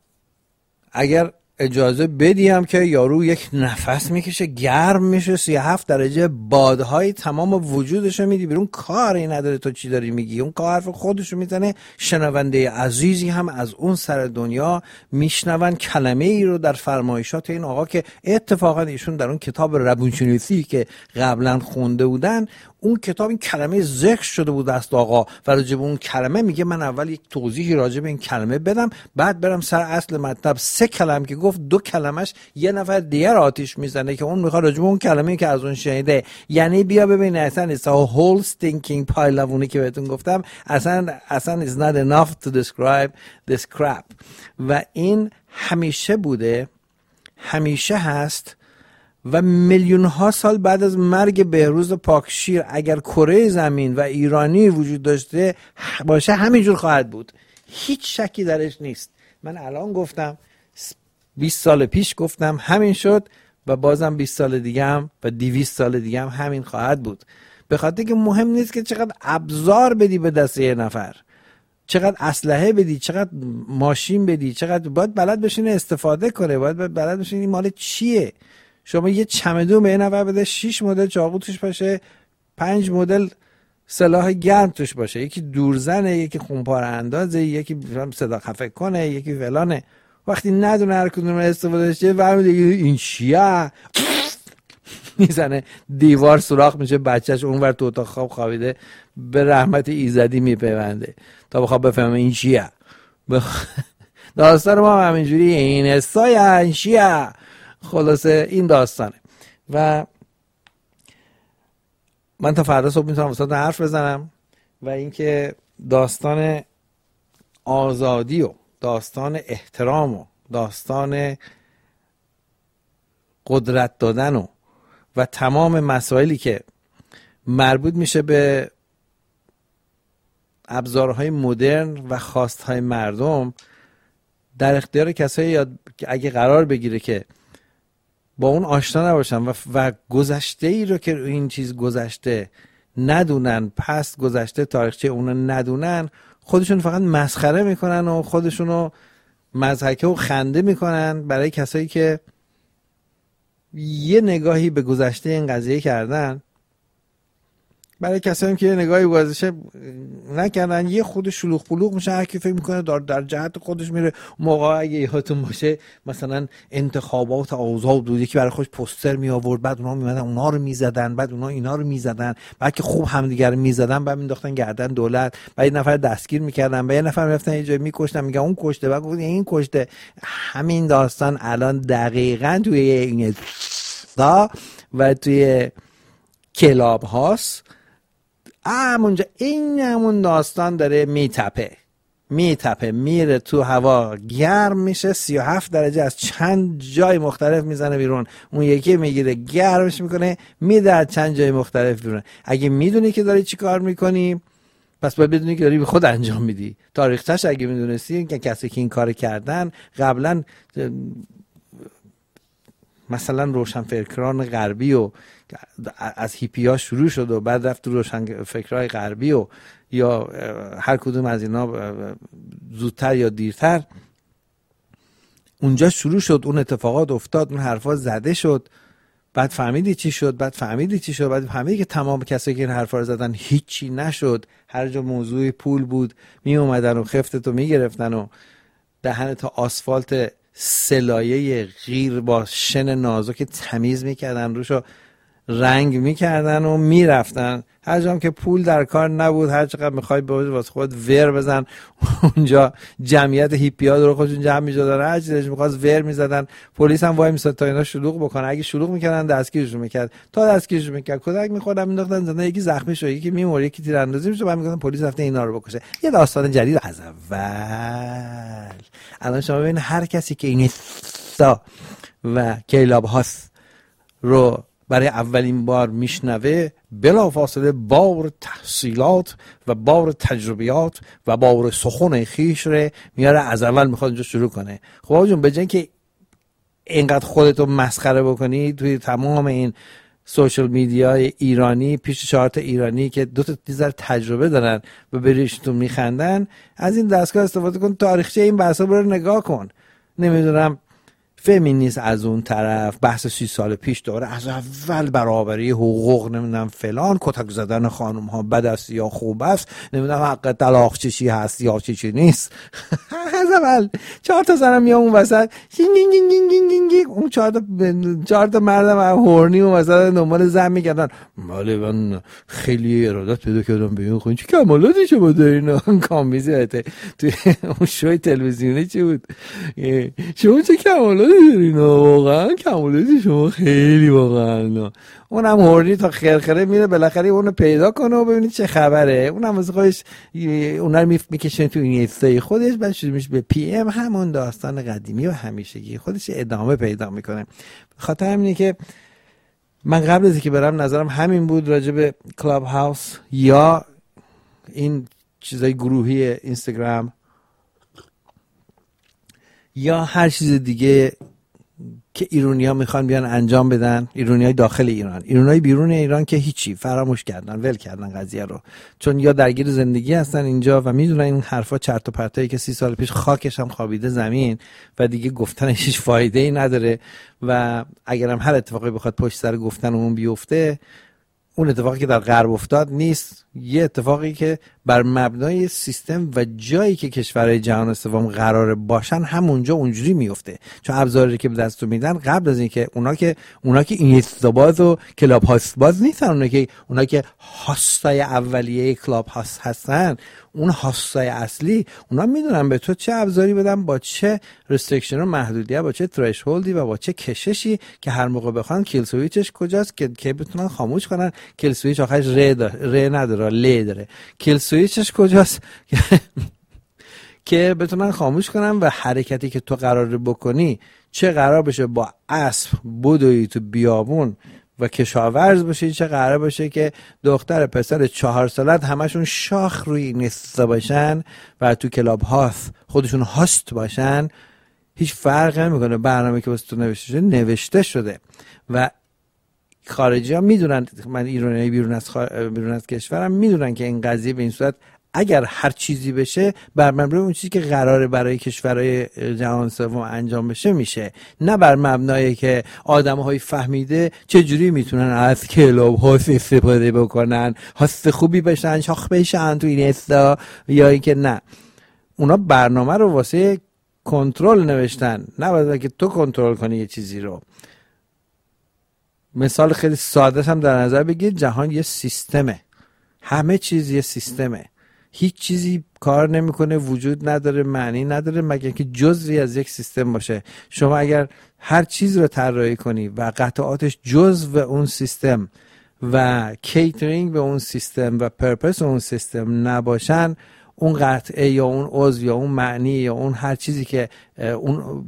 اگر اجازه بدیم که یارو یک نفس میکشه، گرم میشه، 37 درجه بادهای تمام وجودشو میدی بیرون، کاری نداره تو چی داری میگی، اون کار حرف خودشو میزنه. شنونده عزیزی هم از اون سر دنیا میشنون کلمه ای رو در فرمایشات این آقا که اتفاقا ایشون در اون کتاب روانشناسی که قبلا خونده بودن، اون کتاب این کلمه ذکر شده بود دست آقا و راجع به اون کلمه میگه من اول یک توضیحی راجع به این کلمه بدم، بعد برم سر اصل مطلب. 3 کلمه که گفت 2 کلمش یه نفر دیگر آتیش میزنه که اون میخواد راجع به اون کلمه‌ای که از اون شنیده. یعنی بیا ببین اصلا it's a whole stinking pile of اونی که بهتون گفتم اصلا it's not enough to describe this crap. و این همیشه بوده، همیشه هست و میلیون ها سال بعد از مرگ بهروز پاکشیر اگر کره زمین و ایرانی وجود داشته باشه همینجور خواهد بود، هیچ شکی درش نیست. من الان گفتم، 20 سال پیش گفتم، همین شد و بازم 20 سال دیگه هم و 200 سال دیگه هم همین خواهد بود. به خاطر که مهم نیست که چقدر ابزار بدی به دست یه نفر، چقدر اسلحه بدی، چقدر ماشین بدی، چقدر باید بلد بشین استفاده کنه، باید بلد بشین این مال چیه. شما یه چمدون به یه نفر بده 6 مدل چاقو توش باشه، 5 مدل سلاح گرم توش باشه، یکی دورزنه، یکی خونپاره اندازه، یکی صدا خفه کنه، یکی فلانه. وقتی ندونه هر کدوم استفاده شه برمیده این چیه میزنه دیوار سوراخ میشه، بچهش اونور تو اتاق خواب خوابیده به رحمت ایزدی میپیونده تا بخواد بفهمه این چیه. داستان ما همینجوری این استای این چیه. خلاصه این داستانه و من تا فردا صبح میتونم واسه حرف بزنم. و اینکه داستان آزادی و داستان احترام و داستان قدرت دادن و تمام مسائلی که مربوط میشه به ابزارهای مدرن و خواستهای مردم در اختیار کسایی یاد که اگه قرار بگیره که با اون آشنا نباشن و گذشته ای رو که این چیز گذشته ندونن، پس گذشته تاریخچه اون ندونن، خودشون فقط مسخره میکنن و خودشونو مضحکه و خنده میکنن برای کسایی که یه نگاهی به گذشته این قضیه کردن. برای کسایی که یه نگاهی گذشته نکردن یه خود شلوغ پلوغ میشه، هر کی فکر میکنه در جهت خودش میره. موقع اگه یادتون باشه مثلا انتخابات آزاد بود، یکی برای خودش پوستر می آورد، بعد اونها میمدن اونها رو میزدن، بعد اونها اینا رو میزدن، بعد که خوب همدیگه رو میزدن بعد مینداختن گردن دولت، بعد یه نفر دستگیر میکردن، بعد یه نفر میرفتن یه جایی میکشتن، میگن اون کشته، بعد گفتن این کشته. همین داستان الان دقیقاً توی این و توی کلاب هاست همونجا این همون داستان داره میتپه میره تو هوا، گرم میشه، 37 درجه از چند جای مختلف میزنه بیرون، اون یکی میگیره گرمش میکنه میده از چند جای مختلف بیرون. اگه میدونی که داری چی کار میکنی پس باید بدونی که داری به خود انجام میدی. تاریخچه‌اش اگه میدونستی که کسی که این کار کردن قبلا مثلا روشنفکران غربی و از هیپیا شروع شد و بعد رفت تو روشنفکرای غربی و یا هر کدوم از اینا زودتر یا دیرتر اونجا شروع شد، اون اتفاقات افتاد، اون حرفا زده شد، بعد فهمیدی چی شد، بعد فهمیدی که تمام کسایی که این حرفا رو زدن هیچی نشد. هر جا موضوع پول بود می اومدن و خفتتو میگرفتن و دهن تا آسفالت سلایه غیر با شن نازک تمیز میکردن، روشو رنگ میکردن و میرفتن. هر جام که پول در کار نبود، هر چقدر میخوای واسه خود ور بزن، اونجا جمعیت هیپیا رو خودشون جمع می‌شدن، هر چیزی می‌خواست ور می‌زدن. پلیس هم وای می‌ساد تا اینا شلوغ بکنه، اگه شلوغ می‌کردن دستگیرشون می‌کرد، تا دستگیرشون می‌کرد کدک می‌خوردن مینداختن زندان، یکی زخمی شد، یکی میمرد، یکی تیراندازی می‌شد، بعد می‌گفتن پلیس رفته اینا رو بکشه. یه داستان جدید از اول. الان شما ببین هر کسی که این و کلاب هاست رو برای اولین بار میشنوه بلافاصله بار تحصیلات و بار تجربیات و بار سخن خیش رو میاره از اول میخواد اینجا شروع کنه. خب آقا جون بجن که اینقدر خودتو مسخره بکنی توی تمام این سوشال میدیای ایرانی پیش 4 تا ایرانی که 2 تا دیزر تجربه دارن و بریشتون میخندن، از این دستگاه استفاده کن، تاریخچه این بحثا رو نگاه کن. نمیدونم فمینیست از اون طرف بحث 30 سال پیش داره از اول برابری حقوق نمیدونم فلان، کتک زدن خانم ها بد است یا خوب است، نمیدونم حق طلاق چی هست یا چی نیست. از اول 4 تا زنم میام اون وسط اون 4 تا مردم هورنی اون وسط دنبال زن میگردن. بله من خیلی ارادت پیدا کردم به این خون چه کمالاتی شما دارین. کامیزی توی اون شوی تلویزیونی چی بود شما چه کمالاتی دارین واقعا کمالاتی شما خیلی واقعا. اونم هورنی تا خرخره میره بالاخره اونو پیدا کنه و ببینید چه خبره. اونم از خودش اونا رو میکشن تو این استای خودش بعد شروع میشه به پی ام همون داستان قدیمی و همیشگی خودش ادامه پیدا میکنه. خاطر همینه که من قبل از اینکه برم نظرم همین بود راجع به کلاب هاوس یا این چیزای گروهی اینستاگرام یا هر چیز دیگه که ایرانی‌ها میخوان بیان انجام بدن. ایرانی‌های داخل ایران، ایرانی‌های بیرون ایران که هیچی فراموش کردن، ول کردن قضیه رو، چون یا درگیر زندگی هستن اینجا و میدونن این حرفا چرت و پرتایی که 30 سال پیش خاکش هم خوابیده زمین و دیگه گفتنش هیچ فایده‌ای نداره و اگرم هر اتفاقی بخواد پشت سر گفتن اون بیفته، اون اتفاقی که در غرب افتاد نیست، یه اتفاقی که بر مبنای سیستم و جایی که کشورهای جهان سوم قرار باشن همونجا اونجوری میفته. چون ابزاری که به دستو میدن قبل از اینکه اونا که اینستاباز و کلاب هاست باز نیستن، اونا که هاستای اولیه کلاب هاست هستن، اون هاستای اصلی اونا میدونن به تو چه ابزاری بدن، با چه رستریکشن و محدودیت، با چه ترشهولدی و با چه کششی که هر موقع بخوان کیل سویچش کجاست که بتونن خاموش کنن. کیل سویچ آخرش ر نداره، ل داره. کیل سویچش کجاست که بتونن خاموش کنن و حرکتی که تو قراره بکنی چه قرار بشه با اسب بدوی تو بیابون و کشاورز باشه، چه قرار باشه که دختر پسر 4 سالت همشون شاخ روی اینستا باشن و تو کلاب هاست خودشون هاست باشن. هیچ فرق نمیکنه، برنامه که واسه تو نوشته شده و خارجی ها میدونن. من ایرانی بیرون از کشورم میدونن که این قضیه به این صورت اگر هر چیزی بشه بر مبنای اون چیزی که قراره برای کشورهای جهان سوم انجام بشه میشه، نه بر مبنای که آدم‌های فهمیده چجوری میتونن از کلاب هاست استفاده بکنن، هاست خوبی بشن، شاخ بشن تو این استا، یا اینکه نه اونا برنامه رو واسه کنترل نوشتن، نه واسه که تو کنترل کنی یه چیزی رو. مثال خیلی ساده هم در نظر بگیر، جهان یه سیستمه، همه چیز یه سیستمه، هیچ چیزی کار نمیکنه، وجود نداره، معنی نداره مگر که جزئی از یک سیستم باشه. شما اگر هر چیز رو طراحی کنی و قطعاتش جزء اون سیستم و کیترینگ به اون سیستم و پرپس اون سیستم نباشن، اون قطعه یا اون عضو یا اون معنی یا اون هر چیزی که اون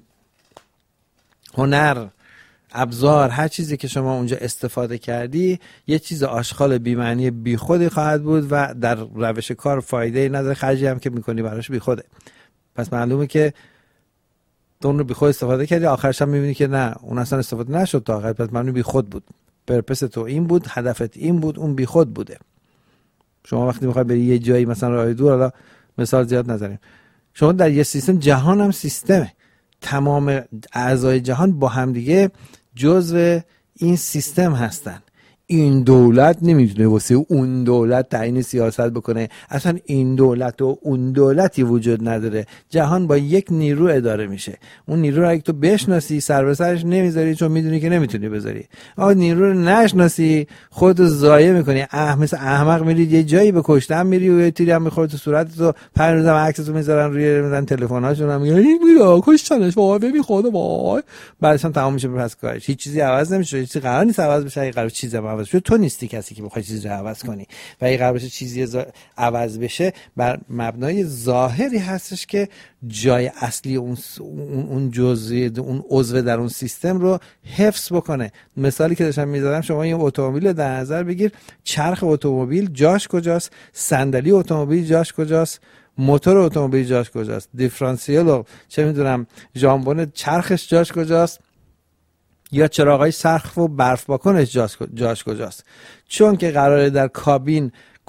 هنر، ابزار، هر چیزی که شما اونجا استفاده کردی یه چیز آشغال بی‌معنی بیخودی خواهد بود و در روش کار فایده‌ای نداره، خرجی هم که میکنی براش بیخوده. پس معلومه که اون رو بیخود استفاده کردی، آخرش هم میبینی که نه اون اصلا استفاده نشد تا آخر، پس معلومه بیخود بود، پرپس تو این بود، هدفت این بود، اون بیخود بوده. شما وقتی میخوای بری یه جایی مثلا راه دور، حالا مثال زیاد نزنیم، شما در یه سیستم، جهان هم سیستمه، تمام اعضای جهان با هم دیگه جزء این سیستم هستن. این دولت نمیتونه واسه اون دولت تعیین سیاست بکنه، اصلا این دولت و اون دولتی وجود نداره. جهان با یک نیرو اداره میشه، اون نیرو رو اگه تو بشناسی سر به سرش نمیذاری چون میدونی که نمیتونی بذاری، اما نیرو رو نشناسی خودت ضایع میکنی، مثل احمق میری یه جایی به کشتن میری و یه تیری هم میخوره تو صورتت و 5 روزم عکسشو میذارن روی مثلا تلفن‌هاشون، هم میگن این بیا کشتنش وای ببین خدا وای، بعدش هم تمام میشه پس کارش، هیچ چیزی عوض نمیشه، هیچ چیزی قرار نیست عوض بشه، قرار چیزی عوض بشه. تو نیستی کسی که بخوای چیزی رو عوض کنی و اگه قرار باشه چیزی عوض بشه بر مبنای ظاهری هستش که جای اصلی اون جزئی، اون عضو در اون سیستم رو حفظ بکنه. مثالی که داشتم میزدم، شما یه اتومبیل در نظر بگیر، چرخ اتومبیل جاش کجاست، صندلی اتومبیل جاش کجاست، موتور اتومبیل جاش کجاست، دیفرانسیل و چه میدونم ژامبون چرخش جاش کجاست، یا چراغای سقف و برف باکنش جاش کجاست. چون که قراره در کابین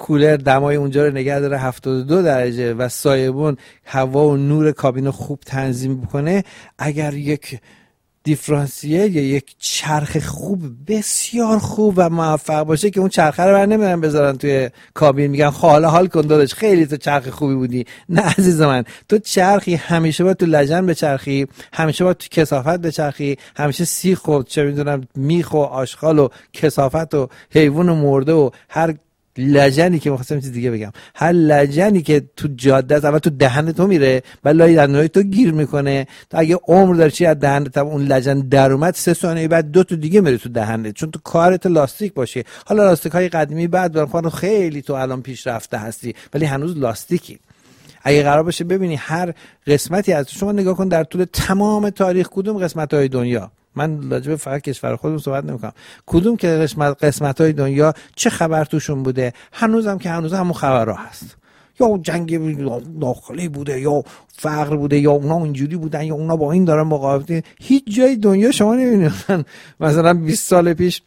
کولر دمای اونجا رو نگه داره 72 درجه و سایبون هوا و نور کابین رو خوب تنظیم بکنه، اگر یک دیفرانسیل یا یک چرخ خوب بسیار خوب و موفق باشه که اون چرخه رو بر نمیدن بذارن توی کابین میگن حال کن داداش خیلی تو چرخ خوبی بودی. نه عزیز من، تو چرخی همیشه باید تو لجن بچرخی، همیشه باید تو کثافت بچرخی، همیشه سیخ و چه میدونم میخ و آشغال و کثافت و حیوان و مرده و هر لجنی که می‌خواستم چیز دیگه بگم، هر لجنی که تو جاده است اول تو دهن تو میره بعد لای دندونای تو گیر میکنه، تا اگه عمر داره چی از دهنت اون لجن در اومد 3 ثانیه بعد 2 تا دیگه میره تو دهنت، چون تو کارت لاستیک باشه. حالا لاستیک‌های قدیمی بعد برام خیلی تو الان پیشرفته هستی ولی هنوز لاستیکی. اگه قرار باشه ببینی هر قسمتی از شما نگاه کن در طول تمام تاریخ کدوم قسمت‌های دنیا، من راجع به فقط کشور خودم صحبت نمی‌کنم، کدوم که قسمت‌های دنیا چه خبر توشون بوده، هنوز همون خبرها هست، یا جنگ داخلی بوده یا فقر بوده یا اونا اینجوری بودن یا اونا با این دارن مقاومت. هیچ جای دنیا شما نمی‌بینید مثلا 20 سال پیش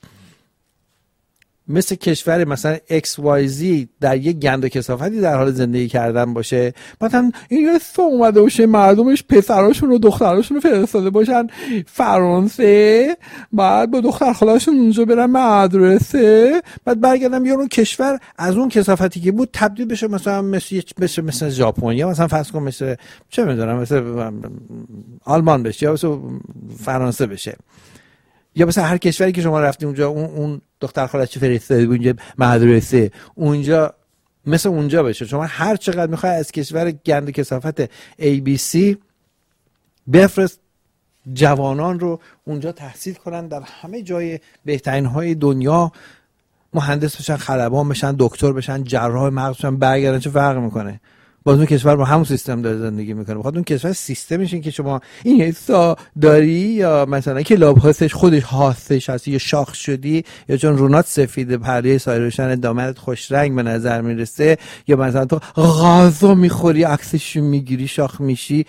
مثل کشور مثلا XYZ در یک گند و کثافتی در حال زندگی کردن باشه، مثلا این اومده باشه مردمش پسراشون و دختراشون رو فرستاده باشن فرانسه، بعد با دختر خالاشون اونجا برن مدرسه، بعد برگردن بیان اون کشور از اون کثافتی که بود تبدیل بشه مثلا مثل ژاپن یا مثلا فرض کن مثل چه میدونم مثل آلمان بشه یا مثل فرانسه بشه، یا مثلا هر کشوری که شما رفتید اونجا اون دختر خالش فرستاده بود اونجا مدرسه، اونجا مثل اونجا بشه. شما هر چقدر میخوای از کشور گند و کثافت ABC بفرست جوانان رو اونجا تحصیل کنن، در همه جای بهترین های دنیا مهندس بشن، خلبان بشن، دکتر بشن، جراح مغز بشن، برگردن. چه فرق میکنه؟ باز اون کشور با همون سیستم داره زندگی میکنه. بخاطر اون کشور سیستمش این که شما این حسا داری یا مثلا که لاب هستش خودش هستش هستی یا شاخ شدی یا چون رونات سفید پرده سایروشن دامنت خوش رنگ به نظر میرسه یا مثلا تو غذا میخوری عکسش میگیری شاخ میشی.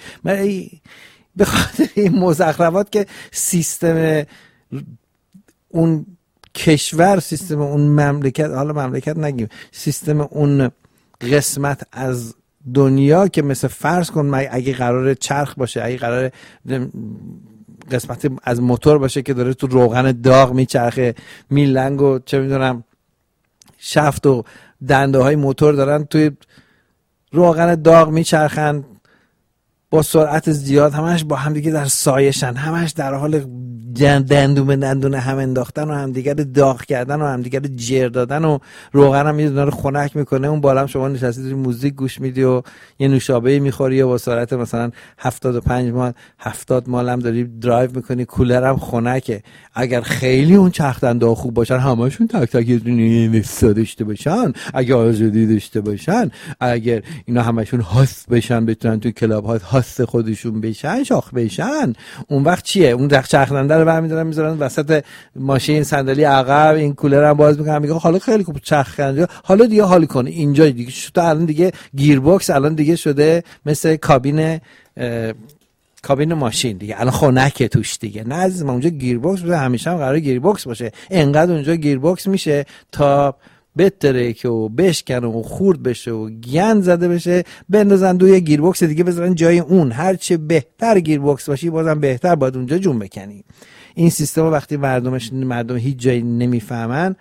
به خاطر این مزخرفات که سیستم اون کشور، سیستم اون مملکت، حالا مملکت نگیم، سیستم اون قسمت از دنیا که مثل فرض کن اگه قرار چرخ باشه، اگه قرار قسمت از موتور باشه که داره تو روغن داغ میچرخه، میلنگ و چه میدونم شفت و دنده های موتور دارن توی روغن داغ میچرخن با سرعت زیاد، همش با همدیگه در سایشن، همش در حال دندون به دندون هم انداختن و همدیگه رو داغ کردن و همدیگه رو جر دادن و روغن هم میدونه رو خنک میکنه. اون بالا هم شما نشستی موزیک گوش میدی و یه نوشابه میخوری و با سرعت مثلا 75 مایل 70 مایل هم داری درایو میکنی، کولر هم خنکه. اگر خیلی اون چرخ دنده خوب باشن، همشون تک تک نوستا داشته باشن، اگه آزادی داشته باشن، اگر اینا همشون هاست بشن، بتونن تو کلاب ها هاست خودشون بشن، شاخ بشن، اون وقت چیه؟ اون چرخ دنده رو برمی‌دارن میذارن وسط ماشین، صندلی عقب، این کولر هم باز میکنن، میگه حالا خیلی خوب چرخ کنه، حالا دیگه حال کنه اینجا دیگه شده. الان دیگه گیر باکس الان دیگه شده مثل کابین ماشین دیگه، الان خنکه توش دیگه. نه عزیز من، اونجا گیر باکس بوده، همیشه هم قراره گیر باکس باشه. انقدر اونجا گیر باکس میشه تا بتره که و بشکنه و خورد بشه و گند زده بشه، بندازن دوی گیر باکس دیگه بذارن جای اون. هرچه بهتر گیر باکس باشی بازم بهتر باید اونجا جون بکنی. این سیستم وقتی مردم هیچ جایی نمیفهمن،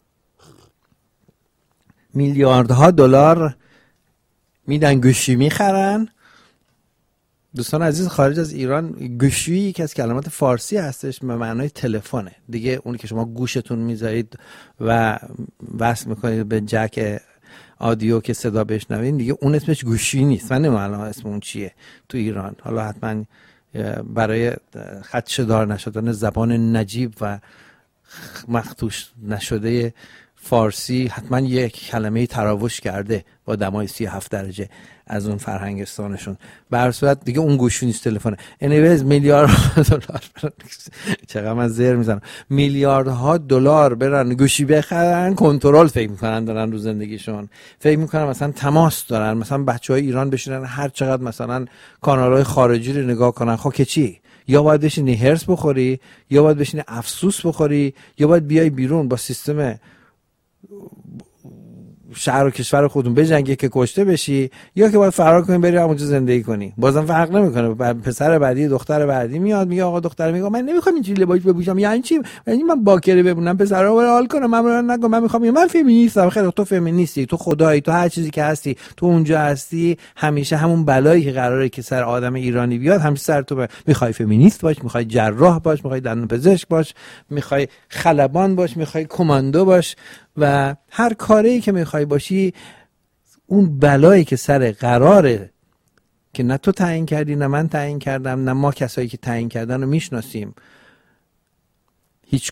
میلیاردها دلار میدن گوشی میخرن. دوستان عزیز، خارج از ایران گوشی یکی از کلمات فارسی هستش به معنای تلفنه دیگه. اونی که شما گوشتون میذارید و وصل میکنید به جک آدیو که صدا بشنوید دیگه، اون اسمش گوشی نیست. من نمیدونم اسم اون چیه تو ایران. حالا حتما برای خدشه‌دار نشدن زبان نجیب و مخدوش نشده فارسی حتما یک کلمه تراوش کرده با دمای 37 درجه از اون فرهنگستانشون. به هر صورت دیگه اون گوشی نیست، تلفنه. انیویز میلیاردها دلار چقدر من زیر میزنم، میلیاردها دلار برن گوشی بخرن، کنترل فکر میکنن دارن رو زندگیشون، فکر میکنن مثلا تماس دارن، مثلا بچهای ایران بشینن هر چقدر مثلا کانالهای خارجی رو نگاه کنن. خب که چی؟ یا باید بشینی هرس بخوری، یا باید بشینی افسوس بخوری، یا باید بیای بیرون با سیستم شهر و کشور خودتون بجنگی که کشته بشی، یا که باید فرار کنی بری همونجا زندگی کنی. بازم فرق نمیکنه. پسر بعدی دختر بعدی میاد میگه آقا دختر میگه من نمیخوام اینجوری لباس بپوشم، یعنی چی؟ یعنی من باکره بمونم پسرا رو حال کنم، من نگم من میخوام، من فمینیستم. خیلی تو فمینیستی، تو خدایی، تو هر چیزی که هستی، تو اونجا هستی. همیشه همون بلایی که قراره که سر آدم ایرانی بیاد همیشه سر تو. میخوای فمینیست باش، میخوای جراح باش، میخوای دندانپزشک باش، میخوای خلبان باش، میخوای کماندو باش و هر کاری که میخوای باشی، اون بلایی که سر قراره که نه تو تعیین کردی نه من تعیین کردم نه ما کسایی که تعیین کردن رو میشناسیم، هیچ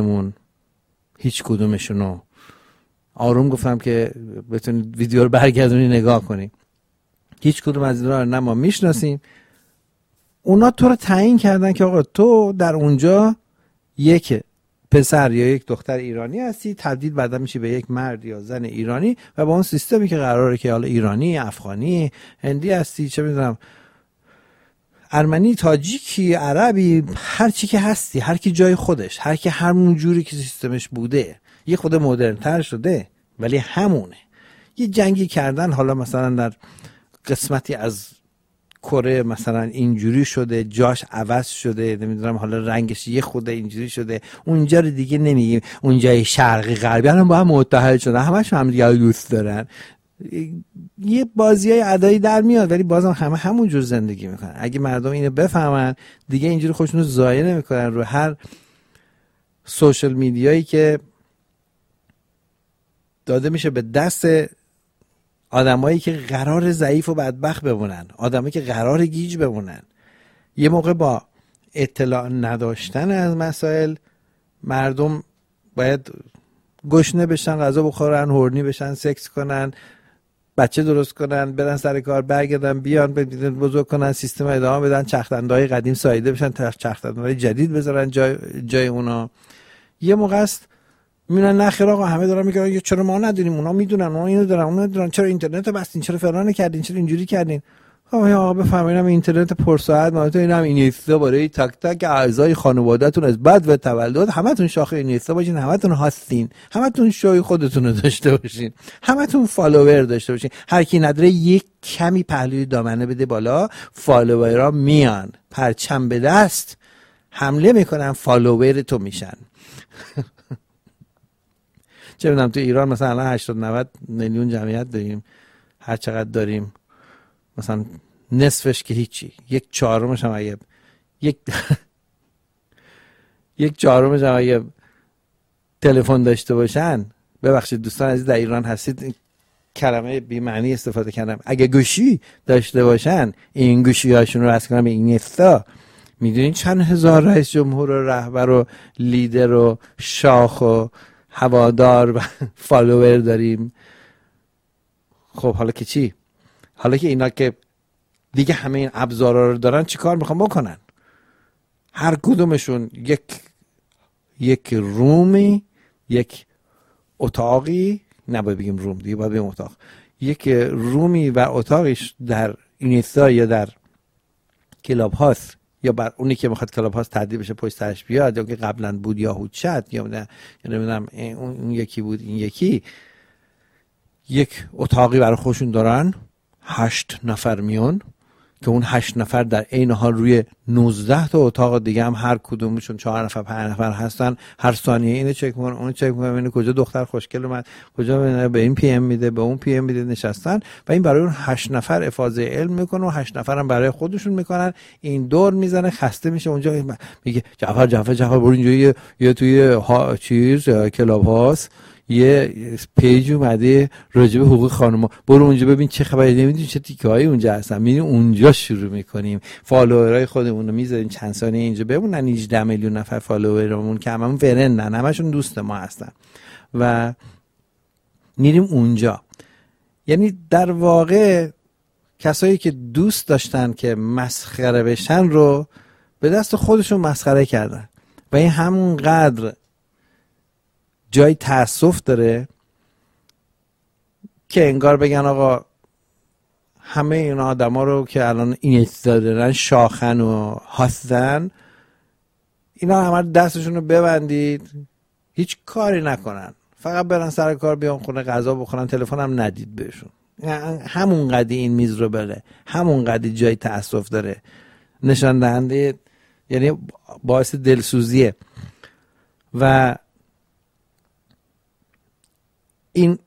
کدومشونو آروم گفتم که بتونید ویدیو رو برگردونی نگاه کنی، هیچ کدوم از اینا رو نه ما میشناسیم. اونا تو رو تعیین کردن که آقا تو در اونجا یک پسر یا یک دختر ایرانی هستی، تبدیل بعدا میشی به یک مرد یا زن ایرانی و با اون سیستمی که قراره که حالا ایرانی، افغانی، هندی هستی، چه میدونم ارمنی، تاجیکی، عربی، هر چی که هستی، هر کی جای خودش، هر کی همون جوری که سیستمش بوده، یه خود مدرن تر شده ولی همونه. یه جنگی کردن، حالا مثلا در قسمتی از کره مثلا اینجوری شده، جاش عوض شده، نمیدونم حالا رنگش یه خود اینجوری شده، اونجا رو دیگه نمیگیم اونجای شرقی غربی هم با هم متحد شدن، همش هم دیگه دوست دارن. یه بازیای ادایی در میاد ولی بازم همه همون جور زندگی میکنن. اگه مردم اینو بفهمن دیگه اینجوری خودشونو ضایع نمیکنن رو هر سوشال میدیایی که داده میشه به دست آدمایی که قرار ضعیف و بدبخت بمونن، آدمایی که قرار گیج بمونن. یه موقع با اطلاع نداشتن از مسائل مردم باید گشنه بشن، غذا بخورن، هورنی بشن، سکس کنن، بچه درست کنن، برن سر کار، برگردن بیان بزرگ کنن، سیستم ادامه بدن، چرخدنده‌های قدیم ساییده بشن، چرخدنده‌های جدید بذارن جای اونا. یه موقع است میرن نخیر آقا همه دارن میگن چرا ما نداریم، اونا میدونن، اونا اینو دارن، اونا دارن، چرا اینترنت رو بستین، چرا فلان کردین، چرا اینجوری کردین. خب آقا بفهمین اینترنت پرسرعت مالتون، اینم اینستا برای تک تک اعضای خانواده‌تون از بعد و تولد همتون شاخه اینستا باشین، همتون هاستین، همتون شوی خودتون رو داشته باشین، همتون فالوور داشته باشین. هر کی نداره یک کمی پهلوی دامنه بده بالا، فالوورها میان پرچم به دست حمله میکنن، فالوور تو میشن. چه میدونم تو ایران مثلا 80-90 میلیون جمعیت داریم، هر چقدر داریم مثلا نصفش که هیچی، یک چهارمش هم اگه یک چهارمش هم اگه تلفن داشته باشن، ببخشید دوستان عزیز در ایران هستید کلمه بی معنی استفاده کردم، اگه گوشی داشته باشن این گوشی هاشون رو از کنم به اینستا، میدونین چند هزار رئیس جمهور و رهبر و لیدر و شاخ و هوادار و فالوور داریم. خب حالا که چی؟ حالا که اینا که دیگه همه این ابزارا رو دارن چی کار میخوان بکنن؟ هر کدومشون یک رومی، یک اتاقی، نباید بگیم روم دیگه، باید بگیم اتاق، یک رومی و اتاقش در اینستا یا در کلاب هاست یا بر اونی که میخواد کلاب هاست تعدیل بشه پشت سرش بیاد، یا که قبلا بود یاهود چت یا نمیدونم اون یکی بود این یکی، یک اتاقی برای خودشون دارن، 8 نفر میان که اون 8 نفر در عین حال روی 19 تا اتاق دیگه هم هر کدومشون 4 نفر 5 نفر هستن، هر ثانیه اینو چک میکنن اونو چک میکنن، ببینن کجا دختر خوشگل اومد، کجا به این پی ام میده، به اون پی ام میده، نشستن و این برای اون 8 نفر افاضه علم میکنه و 8 نفر هم برای خودشون میکنن. این دور میزنه، خسته میشه اونجا، میگه جعفر برو اینجا یه توی چیز کلاب هاست یه پیج اومده راجع به حقوق خانوما، برو اونجا ببین چه خبره، نمیدونی چه تیکه‌ای اونجا هستن، میریم اونجا شروع میکنیم فالوورای خودمون رو میذاریم چند ثانیه اینجا بمونن. 18 میلیون نفر فالوورمون که هممون فرندن، همشون دوست ما هستن و میریم اونجا. یعنی در واقع کسایی که دوست داشتن که مسخره بشن رو به دست خودشون مسخره کردن و این همون قدر جای تأسف داره که انگار بگن آقا همه این آدما رو که الان اینستا دارن شاخن و هستن، اینا همه دستشون رو ببندید، هیچ کاری نکنن، فقط برن سر کار، بیان خونه غذا بخورن، تلفن هم ندید بهشون. همون قدی این میز رو بره، همون قدی جای تأسف داره، نشان دهنده یعنی باعث دلسوزیه. و این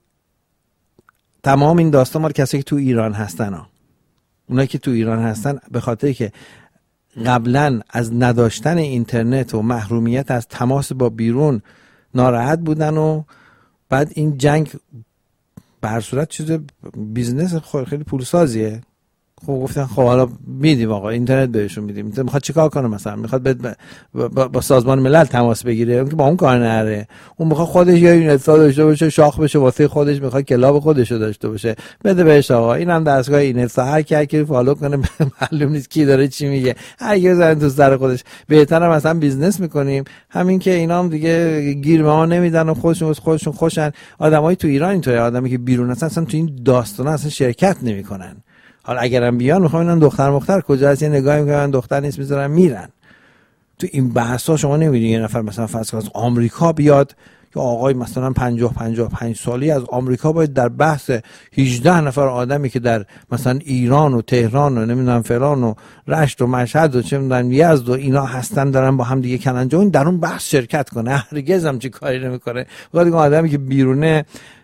تمام این داستان مال کسایی که تو ایران هستن ها. اونایی که تو ایران هستن به خاطری که قبلا از نداشتن اینترنت و محرومیت از تماس با بیرون ناراحت بودن و بعد این جنگ به هر صورت چیز بیزنس خیلی پولسازیه. خب گفتن خب حالا میدیم آقا اینترنت بهشون میدیم. میخواد چیکار کنه؟ مثلا میخواد با سازمان ملل تماس بگیره، اون که با اون کار نره، اون میخواد خودش یا اینترنت داشته باشه، شاخ بشه واسه خودش، میخواد کلاب خودش رو داشته باشه، بده بهش آقا. اینم دستگاه اینترنت، هر کی فالو کنه معلوم نیست کی داره چی میگه، هر کی بزنه تو سر خودش. بهتره مثلا بیزنس میکنیم، همین که اینا هم دیگه گیر ما نمیدن و خودشون خوشن. آدمای تو ایران اینطوری، آدمی که بیرون اصلا تو این داستانا اصلا شرکت نمیکنن. حالا اگرم بیان میخوام اینا دختر کجا هست، یه نگاهی میکنن دختر نیست میذارن میرن. تو این بحثا شما نمیبینید یه نفر مثلا فرض از آمریکا بیاد، یا آقای مثلا 55 سالی از آمریکا باید در بحث 18 نفر آدمی که در مثلا ایران و تهران و نمیدونم فلان و رشت و مشهد و چه میدونم یزد و اینا هستن دارن با هم دیگه کننجا، این در اون بحث شرکت کنه. هرگز هم چه کاری نمیکنه. وقتی آدمی که بیرونه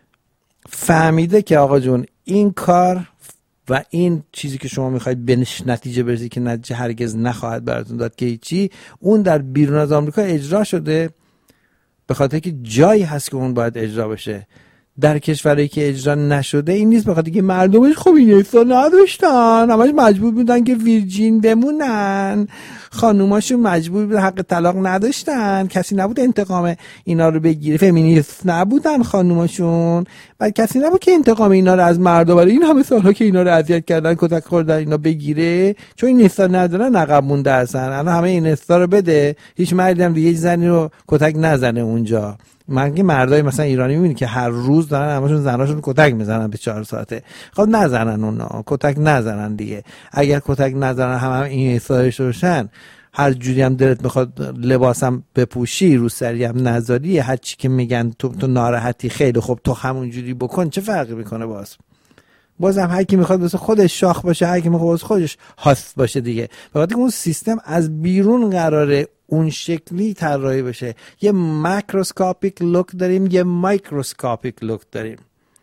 فهمیده که آقا جون این کار و این چیزی که شما میخواید به نتیجه برسید که نتیجه هرگز نخواهد براتون داد که چی، اون در بیرون از آمریکا اجرا شده به خاطر که جایی هست که اون باید اجرا بشه. در کشوری که اجرا نشده این نیست، بخاطر که مردمش خب این حسا نداشتن، همش مجبور بودن که ویرجین بمونن، خانوماشون مجبور بودن، حق طلاق نداشتن، کسی نبود انتقام اینا رو بگیره، فمینیست نبودن خانوماشون، بعد کسی نبود که انتقام اینا رو از مردا برای این همه سالها که اینا رو اذیت کردن کتک خوردن اینا بگیره، چون این حسا ندارن عقب مونده هستن. الان همه این حسا رو بده، هیچ مردی هم دیگه زنی رو کتک نزنه اونجا. من که مردای مثلا ایرانی میبینی که هر روز دارن همشون زناشون کتک میزنن به 4 ساعته. خب نزنن اونا، کتک نزنن دیگه. اگر کتک نزنن هم این حسایش روشن، هر جوری هم دلت میخواد لباسم بپوشی، رو سری هم نذاری، هر چی که میگن تو ناراحتی، خیلی خوب تو همون جوری بکن، چه فرقی میکنه؟ بازم هر کی میخواد واسه خودش شاخ باشه، هر کی میخواد واسه خودش هاست باشه دیگه. بخاطر اون سیستم از بیرون قراره اون شکلی طراحی بشه. یه ماکروسکوپیک لوک داریم، یه مایکروسکوپیک لوک داریم.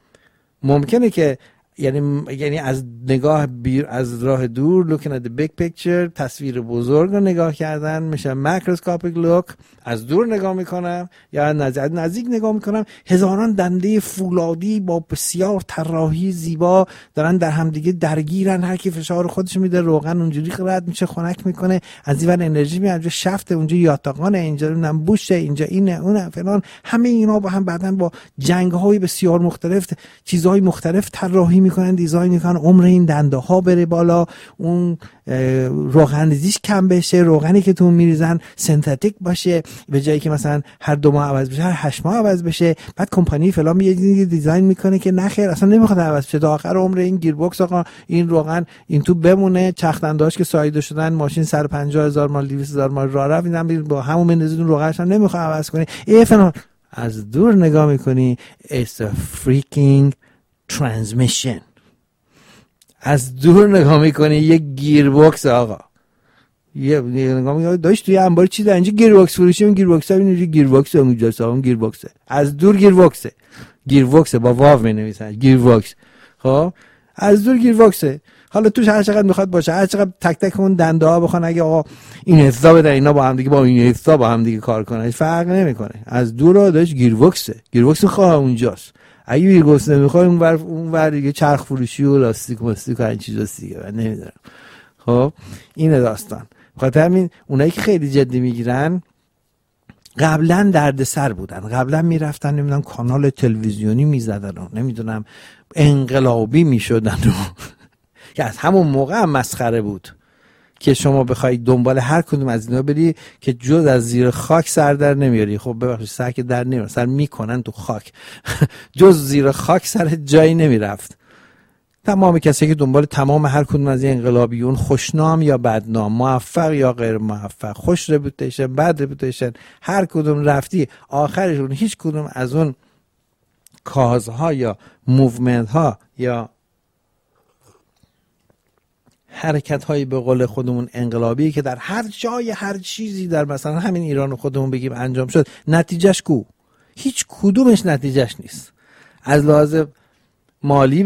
ممکنه که یعنی از نگاه از راه دور looking at the big picture، تصویر بزرگ رو نگاه کردن میشه ماکروسکوپیک لوک. از دور نگاه میکنم یا نزدیک نگاه میکنم، هزاران دنده فولادی با بسیار طراحی زیبا دارن در هم دیگه درگیرن، هر کی فشار خودش میده، روغن اونجوری رد میشه، خنک میکنه، از این ور انرژی میاد، اونجا شفت، اونجا یاتاقانه، اینجا نم بوشه، اینجا اینه اون فلان. همه اینا با هم بعدن با جنگ‌های بسیار مختلف چیزهای مختلف طراحی میکنن، دیزاین میکنن، عمر این دنده ها بره بالا، اون روغن ریزیش کم بشه، روغنی که تو میریزن سنتتیک باشه، به جایی که مثلا هر 2 ماه عوض بشه هر 8 ماه عوض بشه. بعد کمپانی فلان یه دیزاین میکنه که نه خیر اصلا نمیخواد عوض بشه، تا آخر عمر این گیربکس آقا این روغن این تو بمونه، چختنداش که ساییده شدن، ماشین 150,000 مایل 200,000 مایل راه رفت، اینم با همون بنزین روغنش هم نمیخواد عوض کنه. فلان از دور نگاه میکنی it's a freaking transmission. از دور نگاه میکنی یه گیربکس آقا، یه نگاه میکنی داشت توی انبار چی داره اینجا گیربکس فروشی، اون گیربکس ها اینجا گیربکس اونجاست، اون گیربکسه، از دور گیربکسه با واو مینویسن گیربکس. خب از دور گیربکسه، حالا توش هر چقدر میخواد باشه، هر چقدر تک تک اون دنده ها بخوان اگه آقا این حساب بده اینا با هم دیگه با این حساب با هم دیگه کار کنن فرق نمیکنه. از دور داشت گیربکس خواه اونجاست. اگه گیربکس نمیخوای اون دیگه چرخ فروشی و لاستیک و این چیزاست دیگه، من نمیدونم. خب این داستان. بخاطر همین اونایی که خیلی جدی میگیرن قبلا دردسر بودن، قبلا میرفتن نمیدونم کانال تلویزیونی میزدن و نمیدونم انقلابی میشدن و که از همون موقع هم مسخره بود که شما بخوای دنبال هر کدوم از اینا بری که جز از زیر خاک سر در نمیاری. خب ببخشید سر که در نمیاره، سر میکنن تو خاک جز زیر خاک سر جایی نمیرفت. تمام کسی که دنبال تمام هر کدوم از این انقلابیون، خوشنام یا بدنام، موفق یا غیر موفق، خوش رپوتیشن بد رپوتیشن، هر کدوم رفتی آخرشون هیچ کدوم از اون کازها یا موومنت ها یا حرکت هایی به قول خودمون انقلابی که در هر جای هر چیزی در مثلا همین ایران خودمون بگیم انجام شد، نتیجهش کو؟ هیچ کدومش نتیجهش نیست. از لحاظ مالی